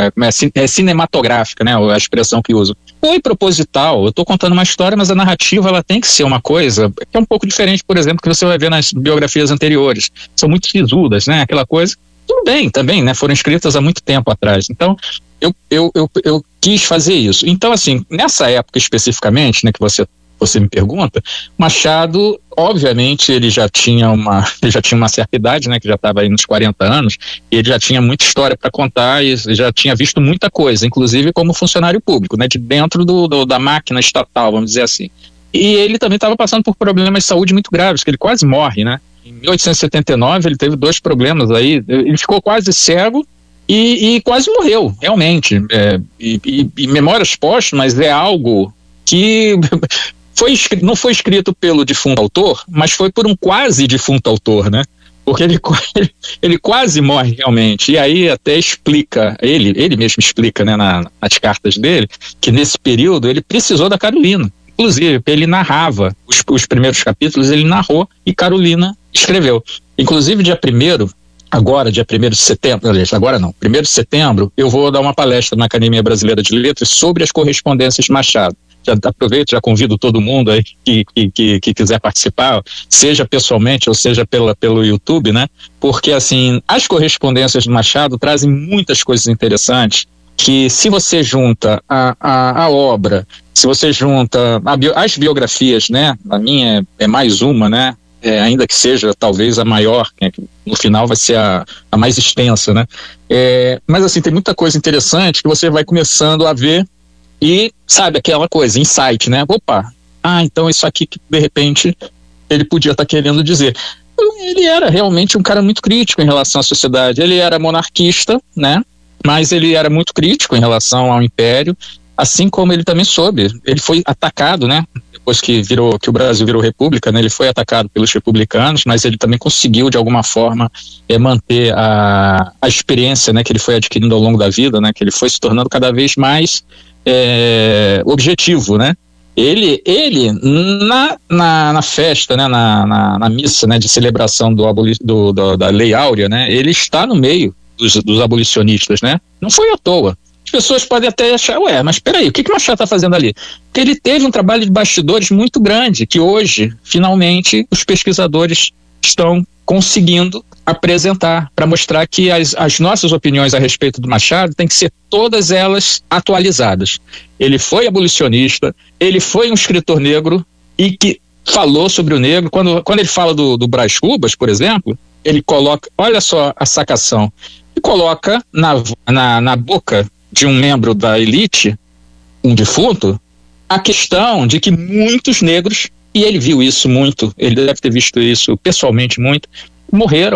é, é cinematográfica, né? A expressão que uso. Foi proposital, eu estou contando uma história, mas a narrativa ela tem que ser uma coisa que é um pouco diferente, por exemplo, que você vai ver nas biografias anteriores. São muito sisudas, né? Aquela coisa, tudo bem também, né? Foram escritas há muito tempo atrás. Então, eu, eu, eu, eu quis fazer isso. Então, assim, nessa época especificamente, né, que você, você me pergunta, Machado, obviamente, ele já tinha uma, ele já tinha uma certa idade, né? Que já estava aí nos quarenta anos, e ele já tinha muita história para contar e já tinha visto muita coisa, inclusive como funcionário público, né? De dentro do, do, da máquina estatal, vamos dizer assim. E ele também estava passando por problemas de saúde muito graves, que ele quase morre, né? Em mil oitocentos e setenta e nove ele teve dois problemas aí, ele ficou quase cego e, e quase morreu, realmente. É, e, e, e Memórias Póstumas é algo que foi, não foi escrito pelo defunto autor, mas foi por um quase defunto autor, né? Porque ele, ele, ele quase morre realmente, e aí até explica, ele, ele mesmo explica, né, na, nas cartas dele, que nesse período ele precisou da Carolina. Inclusive, ele narrava os, os primeiros capítulos, ele narrou e Carolina escreveu. Inclusive, dia primeiro, agora, dia primeiro de setembro, aliás, agora não, primeiro de setembro, eu vou dar uma palestra na Academia Brasileira de Letras sobre as correspondências de Machado. Já aproveito, já convido todo mundo aí que, que, que, que quiser participar, seja pessoalmente ou seja pela, pelo YouTube, né? Porque, assim, as correspondências de Machado trazem muitas coisas interessantes que, se você junta a, a, a obra, se você junta a bio, as biografias, né? A minha é, é mais uma, né? É, ainda que seja talvez a maior, né, que no final vai ser a, a mais extensa, né? É, mas assim, tem muita coisa interessante que você vai começando a ver e, sabe, aquela coisa, insight, né? Opa, ah, então isso aqui que de repente ele podia estar tá querendo dizer. Ele era realmente um cara muito crítico em relação à sociedade, ele era monarquista, né? Mas ele era muito crítico em relação ao Império, assim como ele também soube, ele foi atacado, né? Depois que virou, que o Brasil virou república, né? Ele foi atacado pelos republicanos, mas ele também conseguiu de alguma forma é, manter a, a experiência, né? Que ele foi adquirindo ao longo da vida, né? Que ele foi se tornando cada vez mais é, objetivo, né? Ele, ele na, na, na festa, né? Na, na, na missa, né? De celebração do, aboli, do, do, da Lei Áurea, né? Ele está no meio dos, dos abolicionistas, né? Não foi à toa. As pessoas podem até achar, ué, mas peraí, o que que Machado está fazendo ali? Porque ele teve um trabalho de bastidores muito grande, que hoje, finalmente, os pesquisadores estão conseguindo apresentar, para mostrar que as, as nossas opiniões a respeito do Machado têm que ser todas elas atualizadas. Ele foi abolicionista, ele foi um escritor negro e que falou sobre o negro. Quando, quando ele fala do, do Brás Cubas, por exemplo, ele coloca, olha só a sacação, e coloca na, na, na boca de um membro da elite, um defunto, a questão de que muitos negros, e ele viu isso muito, ele deve ter visto isso pessoalmente muito, morreram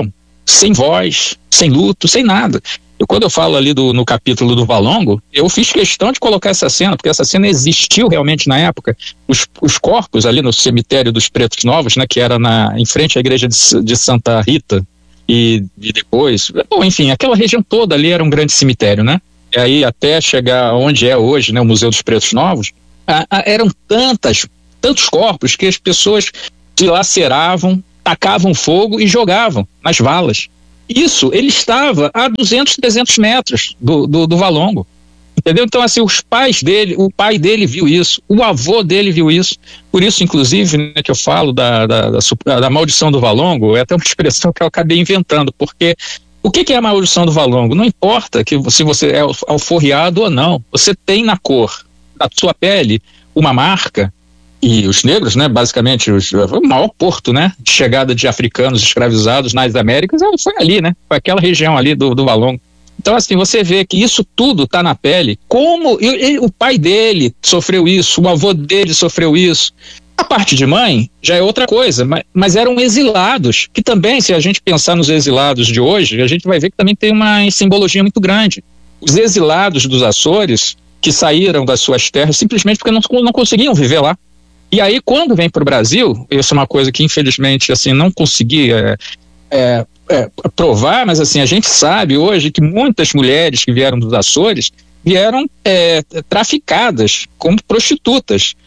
sem voz, sem luto, sem nada. E quando eu falo ali do, no capítulo do Valongo, eu fiz questão de colocar essa cena, porque essa cena existiu realmente na época. Os, os corpos ali no cemitério dos Pretos Novos, né, que era na, em frente à igreja de, de Santa Rita, e, e depois, bom, enfim, aquela região toda ali era um grande cemitério, né? E aí até chegar onde é hoje, né, o Museu dos Pretos Novos, a, a, eram tantas, tantos corpos que as pessoas dilaceravam, tacavam fogo e jogavam nas valas. Isso, ele estava a duzentos, trezentos metros do, do, do Valongo, entendeu? Então, assim, os pais dele, o pai dele viu isso, o avô dele viu isso, por isso, inclusive, né, que eu falo da, da, da, da maldição do Valongo, é até uma expressão que eu acabei inventando, porque o que, que é a maldição do Valongo? Não importa que, se você é alforriado ou não, você tem na cor da sua pele uma marca. E os negros, né, basicamente, os, o maior porto, né, de chegada de africanos escravizados nas Américas foi ali, né, foi aquela região ali do, do Valongo. Então, assim, você vê que isso tudo está na pele. Como ele, o pai dele sofreu isso, o avô dele sofreu isso. A parte de mãe já é outra coisa, mas, mas eram exilados, que também, se a gente pensar nos exilados de hoje, a gente vai ver que também tem uma simbologia muito grande. Os exilados dos Açores, que saíram das suas terras simplesmente porque não, não conseguiam viver lá. E aí, quando vem para o Brasil, isso é uma coisa que, infelizmente, assim, não consegui é, é, é, provar, mas assim, a gente sabe hoje que muitas mulheres que vieram dos Açores vieram é, traficadas como prostitutas.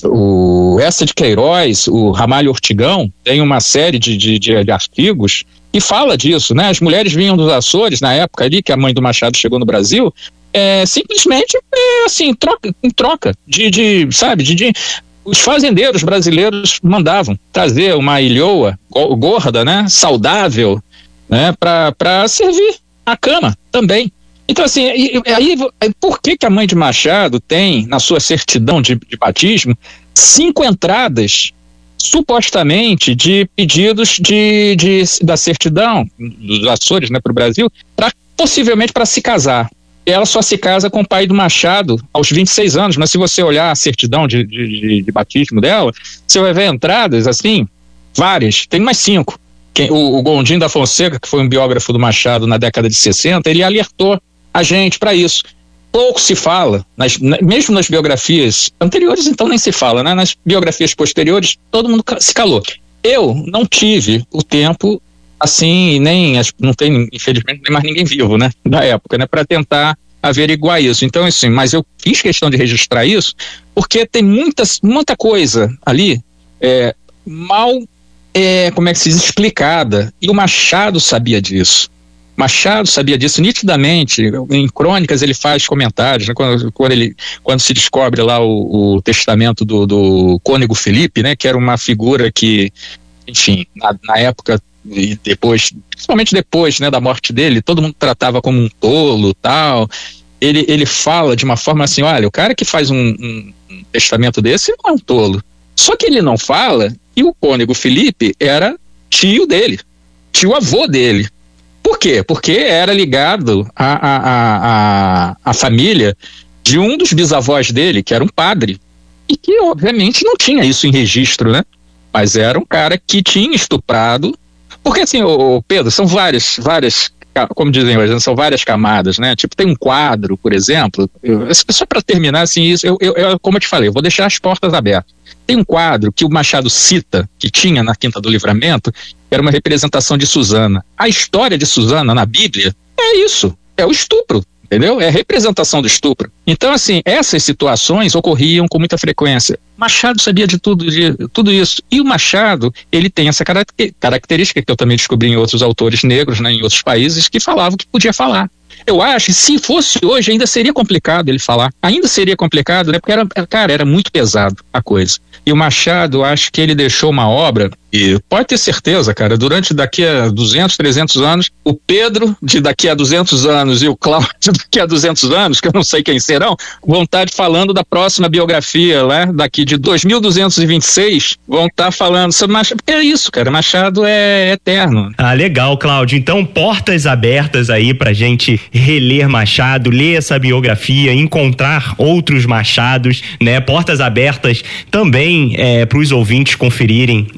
O Essa de Queiroz, o Ramalho Ortigão, tem uma série de, de, de, de artigos que fala disso, né? As mulheres vinham dos Açores, na época ali que a mãe do Machado chegou no Brasil, é, simplesmente, é, assim, troca, em troca de, de sabe, de... de os fazendeiros brasileiros mandavam trazer uma ilhoa gorda, né, saudável, né, para servir a cama também. Então, assim, e, aí, por que, que a mãe de Machado tem, na sua certidão de, de batismo, cinco entradas, supostamente, de pedidos de, de, da certidão dos Açores, né, para o Brasil, pra, possivelmente para se casar? Ela só se casa com o pai do Machado aos vinte e seis anos, mas se você olhar a certidão de, de, de batismo dela, você vai ver entradas, assim, várias, tem mais cinco. Quem, o, o Gondim da Fonseca, que foi um biógrafo do Machado na década de sessenta, ele alertou a gente para isso. Pouco se fala, nas, mesmo nas biografias anteriores, então nem se fala, né? Nas biografias posteriores, todo mundo se calou. Eu não tive o tempo... assim, nem, não tem, infelizmente, nem mais ninguém vivo, né, da época, né, para tentar averiguar isso. Então, assim, mas eu fiz questão de registrar isso, porque tem muitas, muita coisa ali, é, mal, é, como é que se diz, explicada, e o Machado sabia disso. Machado sabia disso nitidamente, em crônicas ele faz comentários, né, quando, quando, ele, quando se descobre lá o, o testamento do, do Cônego Felipe, né, que era uma figura que, enfim, na, na época, e depois, principalmente depois, né, da morte dele, todo mundo tratava como um tolo, tal. Ele, ele fala de uma forma assim, olha, o cara que faz um, um, um testamento desse não é um tolo. Só que ele não fala que o Cônego Felipe era tio dele, tio avô dele. Por quê? Porque era ligado à a, a, a, a família de um dos bisavós dele, que era um padre, e que obviamente não tinha isso em registro, né? Mas era um cara que tinha estuprado. Porque assim, ô, ô Pedro, são várias, várias, como dizem hoje, são várias camadas, né? Tipo, tem um quadro, por exemplo, eu, só para terminar, assim, isso, eu, eu, eu, como eu te falei, eu vou deixar as portas abertas. Tem um quadro que o Machado cita, que tinha na Quinta do Livramento, que era uma representação de Susana. A história de Susana na Bíblia é isso, é o estupro. Entendeu? É a representação do estupro. Então, assim, essas situações ocorriam com muita frequência. Machado sabia de tudo, de tudo isso. E o Machado, ele tem essa característica que eu também descobri em outros autores negros, né, em outros países, que falavam que podia falar. Eu acho que se fosse hoje ainda seria complicado ele falar. Ainda seria complicado, né? Porque era, cara, era muito pesado a coisa. E o Machado, eu acho que ele deixou uma obra, e pode ter certeza, cara, durante daqui a duzentos, trezentos anos, o Pedro de daqui a duzentos anos e o Cláudio daqui a duzentos anos, que eu não sei quem serão, vão estar falando da próxima biografia, né? Daqui de dois mil duzentos e vinte e seis, vão estar falando sobre Machado. Porque é isso, cara, Machado é eterno. Ah, legal, Cláudio. Então, portas abertas aí pra gente reler Machado, ler essa biografia, encontrar outros Machados, né? Portas abertas também é, para os ouvintes conferirem aí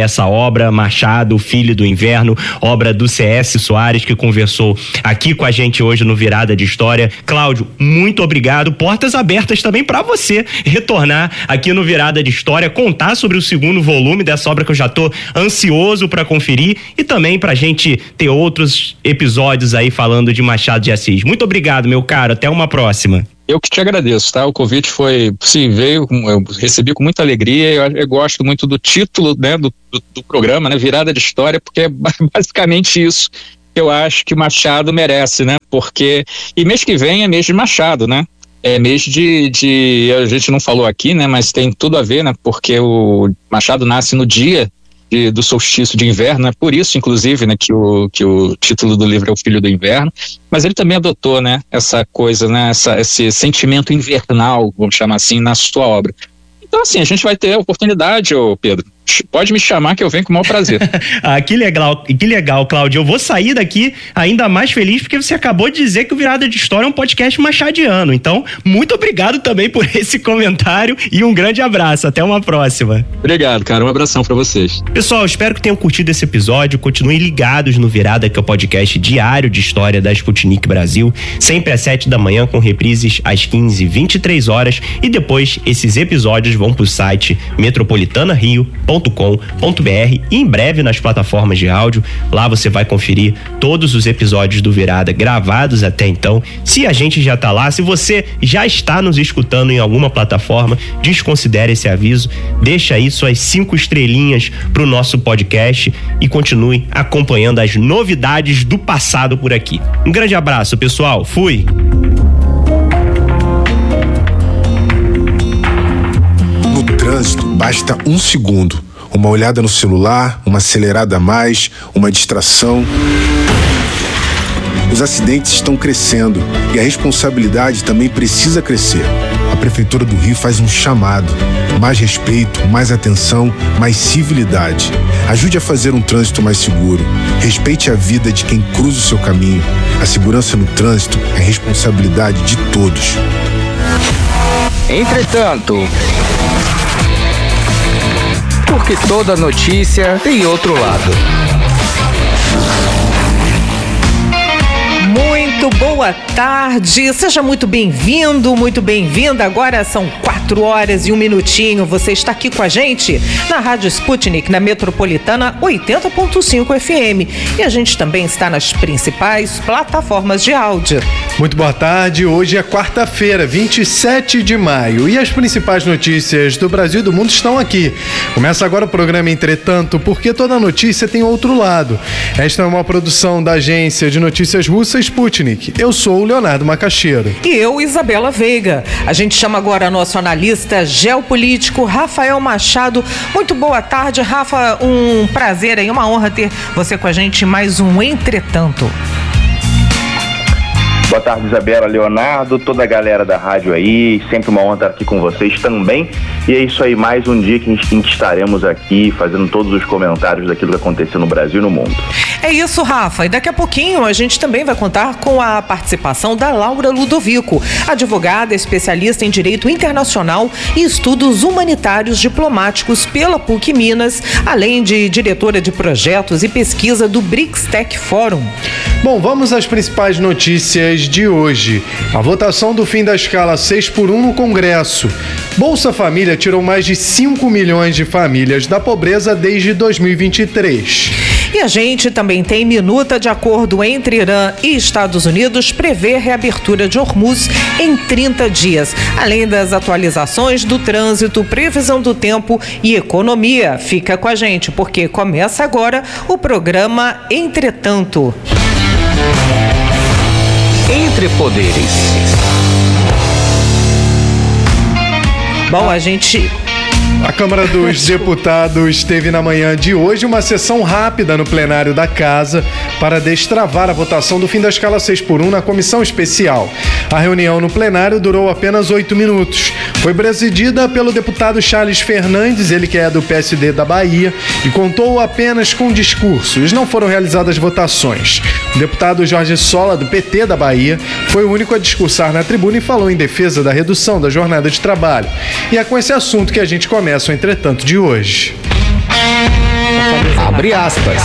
essa obra, Machado, Filho do Inverno, obra do C S Soares, que conversou aqui com a gente hoje no Virada de História. Cláudio, muito obrigado. Portas abertas também para você retornar aqui no Virada de História, contar sobre o segundo volume dessa obra que eu já tô ansioso para conferir e também pra gente ter outros episódios aí falando de Machado de Assis. Muito obrigado, meu caro. Até uma próxima. Eu que te agradeço, tá? O convite foi, sim, veio, eu recebi com muita alegria. Eu, eu gosto muito do título, né, do, do, do programa, né, Virada de História, porque é basicamente isso que eu acho que o Machado merece, né? Porque, e mês que vem é mês de Machado, né? É mês de, de, a gente não falou aqui, né, mas tem tudo a ver, né? Porque o Machado nasce no dia De, do solstício de inverno, é por isso, inclusive, né, que o, que o título do livro é O Filho do Inverno, mas ele também adotou, né, essa coisa, né, essa, esse sentimento invernal, vamos chamar assim, na sua obra. Então, assim, a gente vai ter a oportunidade, ô Pedro, pode me chamar que eu venho com o maior prazer. Ah, que legal, que legal, Cláudio. Eu vou sair daqui ainda mais feliz porque você acabou de dizer que o Virada de História é um podcast machadiano. Então, muito obrigado também por esse comentário e um grande abraço. Até uma próxima. Obrigado, cara. Um abração pra vocês. Pessoal, espero que tenham curtido esse episódio. Continuem ligados no Virada, que é o podcast diário de história da Sputnik Brasil, sempre às sete da manhã, com reprises às quinze e vinte e três horas, e depois esses episódios vão pro site metropolitana rio ponto com ponto b r e em breve nas plataformas de áudio. Lá você vai conferir todos os episódios do Virada gravados até então. Se a gente já tá lá, se você já está nos escutando em alguma plataforma, desconsidere esse aviso, deixa aí suas cinco estrelinhas pro nosso podcast e continue acompanhando as novidades do passado por aqui. Um grande abraço, pessoal. Fui! No trânsito, basta um segundo. Uma olhada no celular, uma acelerada a mais, uma distração. Os acidentes estão crescendo e a responsabilidade também precisa crescer. A Prefeitura do Rio faz um chamado. Mais respeito, mais atenção, mais civilidade. Ajude a fazer um trânsito mais seguro. Respeite a vida de quem cruza o seu caminho. A segurança no trânsito é responsabilidade de todos. Entretanto, porque toda notícia tem outro lado. Muito boa tarde, seja muito bem-vindo, muito bem-vinda. Agora são quatro horas e um minutinho. Você está aqui com a gente na Rádio Sputnik, na Metropolitana oitenta ponto cinco F M. E a gente também está nas principais plataformas de áudio. Muito boa tarde, hoje é quarta-feira, vinte e sete de maio. E as principais notícias do Brasil e do mundo estão aqui. Começa agora o programa Entretanto, porque toda notícia tem outro lado. Esta é uma produção da agência de notícias russa Sputnik. Eu sou o Leonardo Macaxeira. E eu, Isabela Veiga. A gente chama agora nosso analista geopolítico, Rafael Machado. Muito boa tarde, Rafa. Um prazer e uma honra ter você com a gente em mais um Entretanto. Boa tarde, Isabela, Leonardo, toda a galera da rádio aí, sempre uma honra estar aqui com vocês também. E é isso aí, mais um dia que, em que estaremos aqui fazendo todos os comentários daquilo que aconteceu no Brasil e no mundo. É isso, Rafa, e daqui a pouquinho a gente também vai contar com a participação da Laura Ludovico, advogada especialista em Direito Internacional e Estudos Humanitários Diplomáticos pela PUC Minas, além de diretora de projetos e pesquisa do BRICS Tech Forum. Bom, vamos às principais notícias de hoje. A votação do fim da escala seis por um no Congresso. Bolsa Família tirou mais de cinco milhões de famílias da pobreza desde dois mil e vinte e três. E a gente também tem minuta de acordo entre Irã e Estados Unidos prevê reabertura de Hormuz em trinta dias. Além das atualizações do trânsito, previsão do tempo e economia. Fica com a gente, porque começa agora o programa Entretanto. Entre Poderes. Bom, a gente... A Câmara dos Deputados teve na manhã de hoje uma sessão rápida no plenário da Casa para destravar a votação do fim da escala seis por um na comissão especial. A reunião no plenário durou apenas oito minutos. Foi presidida pelo deputado Charles Fernandes, ele que é do P S D da Bahia, e contou apenas com discursos. Não foram realizadas votações. O deputado Jorge Sola, do P T da Bahia, foi o único a discursar na tribuna e falou em defesa da redução da jornada de trabalho. E é com esse assunto que a gente começa o Entretanto de hoje. Abre aspas.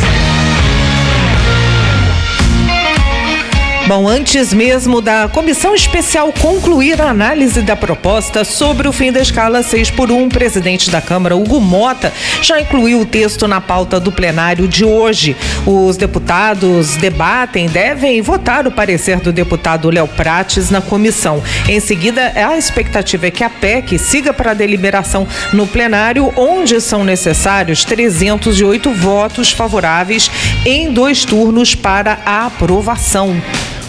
Bom, antes mesmo da comissão especial concluir a análise da proposta sobre o fim da escala seis por um, o presidente da Câmara, Hugo Mota, já incluiu o texto na pauta do plenário de hoje. Os deputados debatem, devem votar o parecer do deputado Léo Prates na comissão. Em seguida, a expectativa é que a P E C siga para a deliberação no plenário, onde são necessários trezentos e oito votos favoráveis em dois turnos para a aprovação.